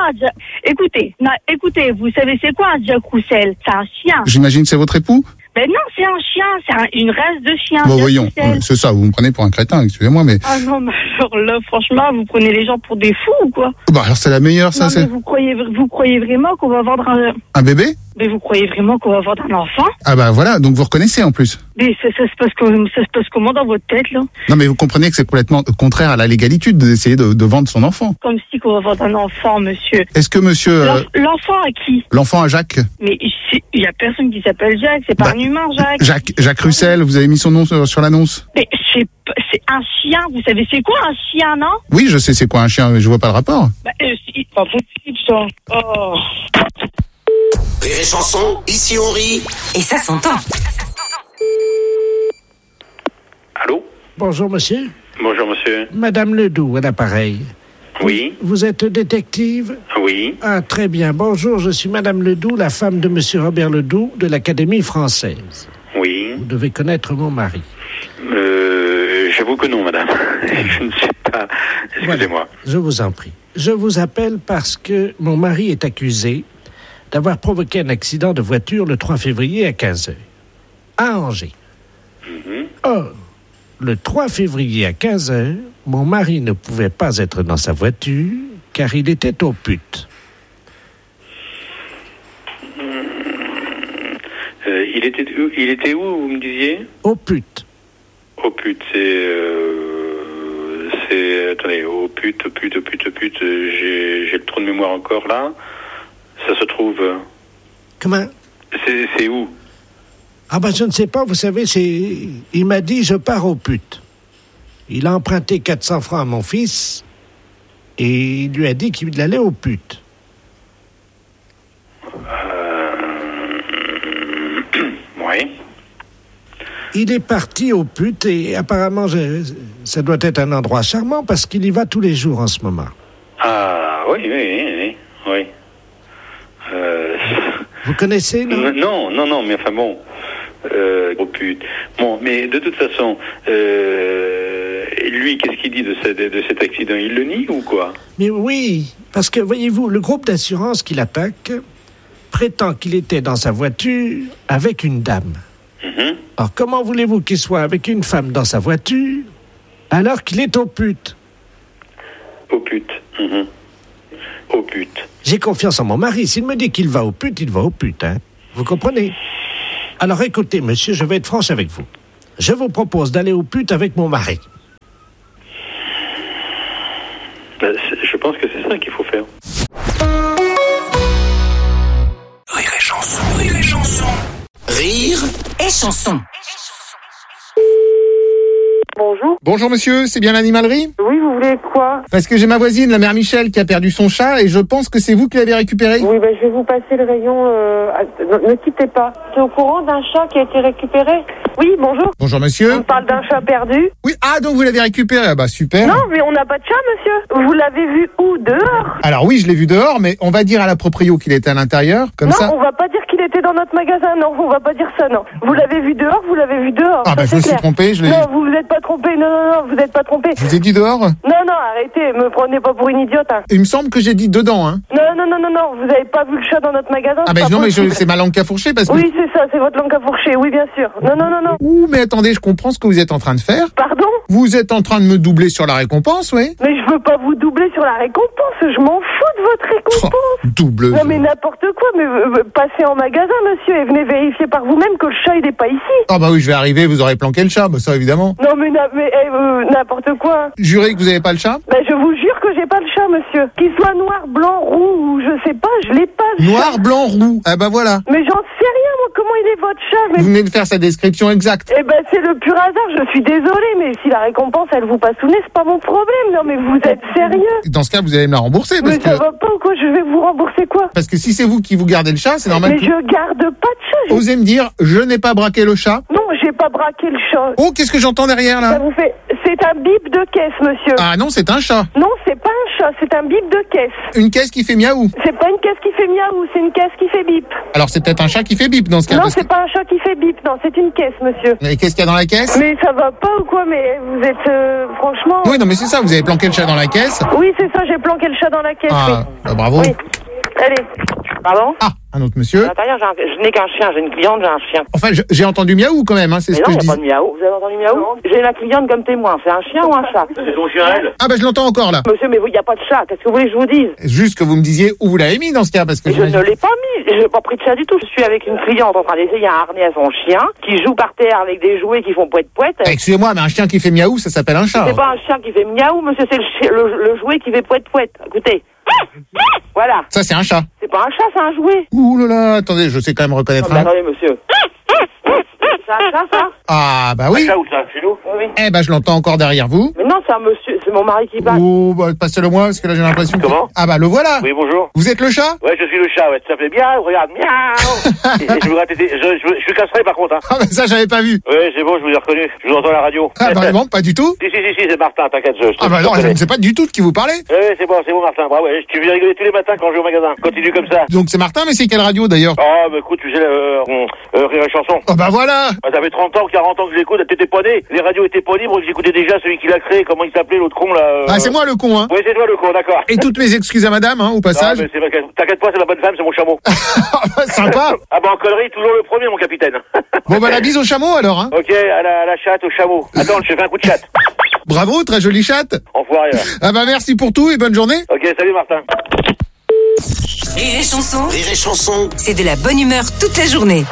Écoutez, vous savez c'est quoi un Jacques Roussel? C'est un chien. J'imagine que c'est votre époux? Ben non, c'est un chien, c'est une race de chien. Bon, voyons, c'est ça, vous me prenez pour un crétin, excusez-moi, mais... Ah non, mais alors là, franchement, vous prenez les gens pour des fous ou quoi? Alors c'est la meilleure, ça, c'est... Vous croyez vraiment qu'on va vendre un bébé? Mais vous croyez vraiment qu'on va vendre un enfant? Voilà, donc vous reconnaissez en plus. Mais ça se passe comment dans votre tête, là? Non, mais vous comprenez que c'est complètement contraire à la légalité d'essayer de vendre son enfant. Comme si qu'on va vendre un enfant, monsieur. Est-ce que monsieur... L'enfant à qui? L'enfant à Jacques. Mais il y a personne qui s'appelle Jacques, c'est pas un humain, Jacques. Jacques Russel, vous avez mis son nom sur l'annonce? Mais c'est un chien, vous savez c'est quoi un chien, non? Oui, je sais c'est quoi un chien, mais je vois pas le rapport. C'est pas possible, ça. Oh. Rire et chanson, ici on rit. Et ça s'entend. Allô? Bonjour, monsieur. Bonjour, monsieur. Madame Ledoux, à l'appareil. Oui. Vous êtes détective? Oui. Ah, très bien. Bonjour, je suis Madame Ledoux, la femme de monsieur Robert Ledoux de l'Académie française. Oui. Vous devez connaître mon mari. J'avoue que non, madame. Je ne sais pas. Excusez-moi. Voilà, je vous en prie. Je vous appelle parce que mon mari est accusé d'avoir provoqué un accident de voiture le 3 février à 15h, à Angers. Or, le 3 février à 15h, mon mari ne pouvait pas être dans sa voiture car il était au pute. Il était où, vous me disiez? Au pute. Au pute, attendez, au pute, j'ai le trou de mémoire encore là. Ça se trouve... Comment? C'est où? Je ne sais pas, vous savez, il m'a dit, je pars au pute. Il a emprunté 400 francs à mon fils, et il lui a dit qu'il allait aux putes. Oui. Il est parti aux putes et apparemment, ça doit être un endroit charmant parce qu'il y va tous les jours en ce moment. Ah, oui. Vous connaissez, non? Non, mais enfin bon... oh pute. Bon, mais de toute façon, lui, qu'est-ce qu'il dit de cet accident? Il le nie ou quoi? Mais oui, parce que, voyez-vous, le groupe d'assurance qui l'attaque prétend qu'il était dans sa voiture avec une dame. Alors, comment voulez-vous qu'il soit avec une femme dans sa voiture alors qu'il est aux putes? Aux putes. Aux putes. J'ai confiance en mon mari. S'il me dit qu'il va aux putes, il va aux putes, hein. Vous comprenez? Alors écoutez, monsieur, je vais être franche avec vous. Je vous propose d'aller aux putes avec mon mari. Je pense que c'est ça qu'il faut faire. Rire et chanson, rire et chanson. Rire et chanson. Bonjour. Bonjour monsieur, c'est bien l'animalerie? Oui, vous voulez quoi? Parce que j'ai ma voisine, la mère Michel, qui a perdu son chat et je pense que c'est vous qui l'avez récupéré. Oui, je vais vous passer le rayon. Ne quittez pas. Tu es au courant d'un chat qui a été récupéré? Oui, bonjour. Bonjour monsieur. On parle d'un chat perdu? Oui, donc vous l'avez récupéré, ah bah super. Non, mais on n'a pas de chat, monsieur. Vous l'avez vu où? Dehors? Alors oui, je l'ai vu dehors, mais on va dire à la proprio qu'il était à l'intérieur, comme ça. Non, on va pas dire qu'il était dans notre magasin, non, on va pas dire ça, non. Vous l'avez vu dehors, vous l'avez vu dehors. Ah bah je me suis trompé, je l'ai... Non, vous vous êtes pas trompé, non, vous êtes pas trompé. Je vous ai dit dehors? Non, arrêtez, me prenez pas pour une idiote, hein. Il me semble que j'ai dit dedans, hein. Non, vous avez pas vu le chat dans notre magasin? Ah bah non, mais c'est ma langue qui a fourché parce que... Oui, c'est ça, c'est votre langue à fourcher, oui, bien sûr. Non. Ouh, mais attendez, je comprends ce que vous êtes en train de faire. Pardon? Vous êtes en train de me doubler sur la récompense, oui. Mais je veux pas vous doubler sur la récompense, je m'en fous de votre récompense. Doubleuse. Non mais n'importe quoi, mais passez en magasin, monsieur, et venez vérifier par vous-même que le chat, il est pas ici. Ah bah oui, je vais arriver, vous aurez planqué le chat, bah ça évidemment. Non mais n'importe quoi. Jurez que vous avez pas le chat? Je vous jure que j'ai pas le chat, monsieur. Qu'il soit noir, blanc, roux, ou je sais pas, je l'ai pas le Noir, chat. blanc, roux. Ah bah voilà. Mais j'en sais rien, moi, comment il est votre chat, mais... Vous venez de faire sa description exacte. Eh ben, c'est le pur hasard, je suis désolée, mais si la récompense, elle vous passe sous le nez, c'est pas mon problème. Non, mais vous êtes sérieux? Dans ce cas, vous allez me la rembourser parce mais ça va pas ou quoi? Je vais vous rembourser quoi? Parce que si c'est vous qui vous gardez le chat, c'est normal. Mais je garde pas de chat. Osez me dire, je n'ai pas braqué le chat? Non, j'ai pas braqué le chat. Oh, qu'est-ce que j'entends derrière là? Ça vous fait... C'est un bip de caisse, monsieur. Ah non, c'est un chat. Non, c'est pas un chat, c'est un bip de caisse. Une caisse qui fait miaou? C'est pas une caisse qui fait miaou, c'est une caisse qui fait bip. Alors c'est peut-être un chat qui fait bip dans ce cas. Non, c'est pas un chat qui fait bip, non, c'est une caisse, monsieur. Et qu'est-ce qu'il y a dans la caisse? Mais ça va pas ou quoi? Mais vous êtes franchement... Oui, non mais c'est ça, vous avez planqué le chat dans la caisse. Oui, c'est ça, j'ai planqué le chat dans la caisse, oui. Bah, bravo. Oui. Allez. Pardon? Un autre monsieur. À l'intérieur, je n'ai qu'un chien, j'ai une cliente, j'ai un chien. Enfin, j'ai entendu miaou quand même, hein, c'est ce que je dis. Mais non, il n'y a pas de miaou. Vous avez entendu miaou? J'ai la cliente comme témoin, c'est un chien ou un chat? C'est ton chien, elle? Ah bah je l'entends encore là. Monsieur, mais il n'y a pas de chat, qu'est-ce que vous voulez que je vous dise? Juste que vous me disiez où vous l'avez mis dans ce cas, parce que je ne l'ai pas mis, je n'ai pas pris de chat du tout. Je suis avec une cliente en train d'essayer un harnais à son chien, qui joue par terre avec des jouets qui font poète-poète. Excusez-moi, mais un chien qui fait miaou, ça s'appelle un chat. C'est pas un chien qui fait miaou, monsieur, c'est le jouet qui fait poète-poète. Écoutez. Voilà. Ça, c'est un chat. C'est pas un chat, c'est un jouet. Ouh là là, attendez, je sais quand même reconnaître un. Attendez, monsieur. C'est un chat, ça? Ah, bah oui. Un chat ou ça, chez nous? Oui. Eh ben, je l'entends encore derrière vous. Mais non, c'est un monsieur, c'est mon mari qui parle. Oh, bah, passez-le moi, parce que là, j'ai l'impression que... Comment? Ah, bah, le voilà. Oui, bonjour. Vous êtes le chat? Ouais, je suis le chat, ouais. Ça fait bien, regarde, miaou. Et je vous gratte, je suis castré, par contre, hein. Ah, bah, ça, j'avais pas vu. Ouais, c'est bon, je vous ai reconnu. Je vous entends à la radio. Ah, bah, non, pas du tout. Si, c'est Martin, t'inquiète, Ah, bah, non, je ne sais pas du tout de qui vous parlez. Ouais, c'est bon, Martin. Bravo, ouais, tu viens rigoler tous les matins quand je vais au magasin. Continue comme ça. Donc, c'est Martin, mais c'est quelle radio, d'ailleurs? Oh, bah, écoute, tu sais, Rire et chanson. Oh, bah, voilà. Bah, ça fait 30 ans, 40 ans que je l'écoute, t'étais pas né. Les radios étaient pas libres, j'écoutais déjà celui qui l'a créé, comment il s'appelait, l'autre con, là. Ah, c'est moi, le con, hein. Oui, c'est toi, le con, d'accord. Et toutes mes excuses à madame, hein, au passage. Non, mais t'inquiète pas, c'est ma bonne femme, c'est mon chameau. Sympa. Ah, bah, en connerie, toujours le premier, mon capitaine. Bon, bah, la bise au chameau, alors, hein. Ok, à la chatte, au chameau. Attends, je fais un coup de chatte. Bravo, très jolie chatte. Enfoiré, là. Ah, bah, merci pour tout et bonne journée. Ok, salut, Martin. Rire et chanson. Rire et chanson. C'est de la bonne humeur toute la journée.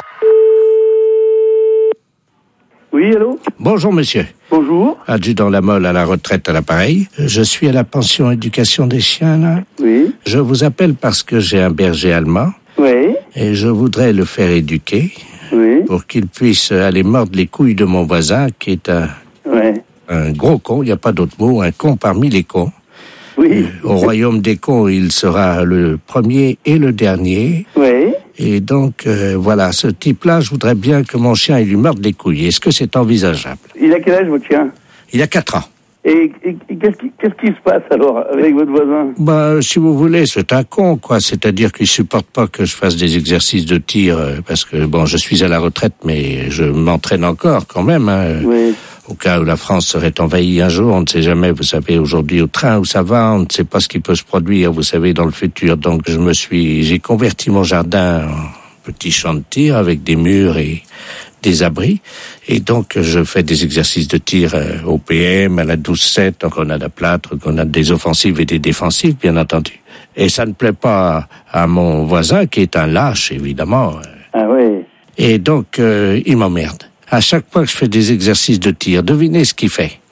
Oui, allô? Bonjour, monsieur. Bonjour. Adjudant Lamolle à la retraite à l'appareil. Je suis à la pension éducation des chiens, là. Oui. Je vous appelle parce que j'ai un berger allemand. Oui. Et je voudrais le faire éduquer. Oui. Pour qu'il puisse aller mordre les couilles de mon voisin, qui est un gros con, il n'y a pas d'autre mot, un con parmi les cons. Au royaume des cons, il sera le premier et le dernier. Oui. Et donc, voilà, ce type-là, je voudrais bien que mon chien, il lui morde les couilles. Est-ce que c'est envisageable? Il a quel âge, votre chien? Il a 4 ans. Et qu'est-ce qui se passe alors avec votre voisin? Bah, si vous voulez, c'est un con, quoi. C'est-à-dire qu'il supporte pas que je fasse des exercices de tir, parce que, bon, je suis à la retraite, mais je m'entraîne encore quand même, hein. Oui. Au cas où la France serait envahie un jour, on ne sait jamais, vous savez, aujourd'hui au train où ça va, on ne sait pas ce qui peut se produire, vous savez, dans le futur. Donc j'ai converti mon jardin en petit champ de tir avec des murs et des abris. Et donc je fais des exercices de tir au PM, à la 12-7, en grenade à plâtre, grenade des offensives et des défensives, bien entendu. Et ça ne plaît pas à mon voisin, qui est un lâche, évidemment. Ah oui. Et donc il m'emmerde. À chaque fois que je fais des exercices de tir, devinez ce qu'il fait.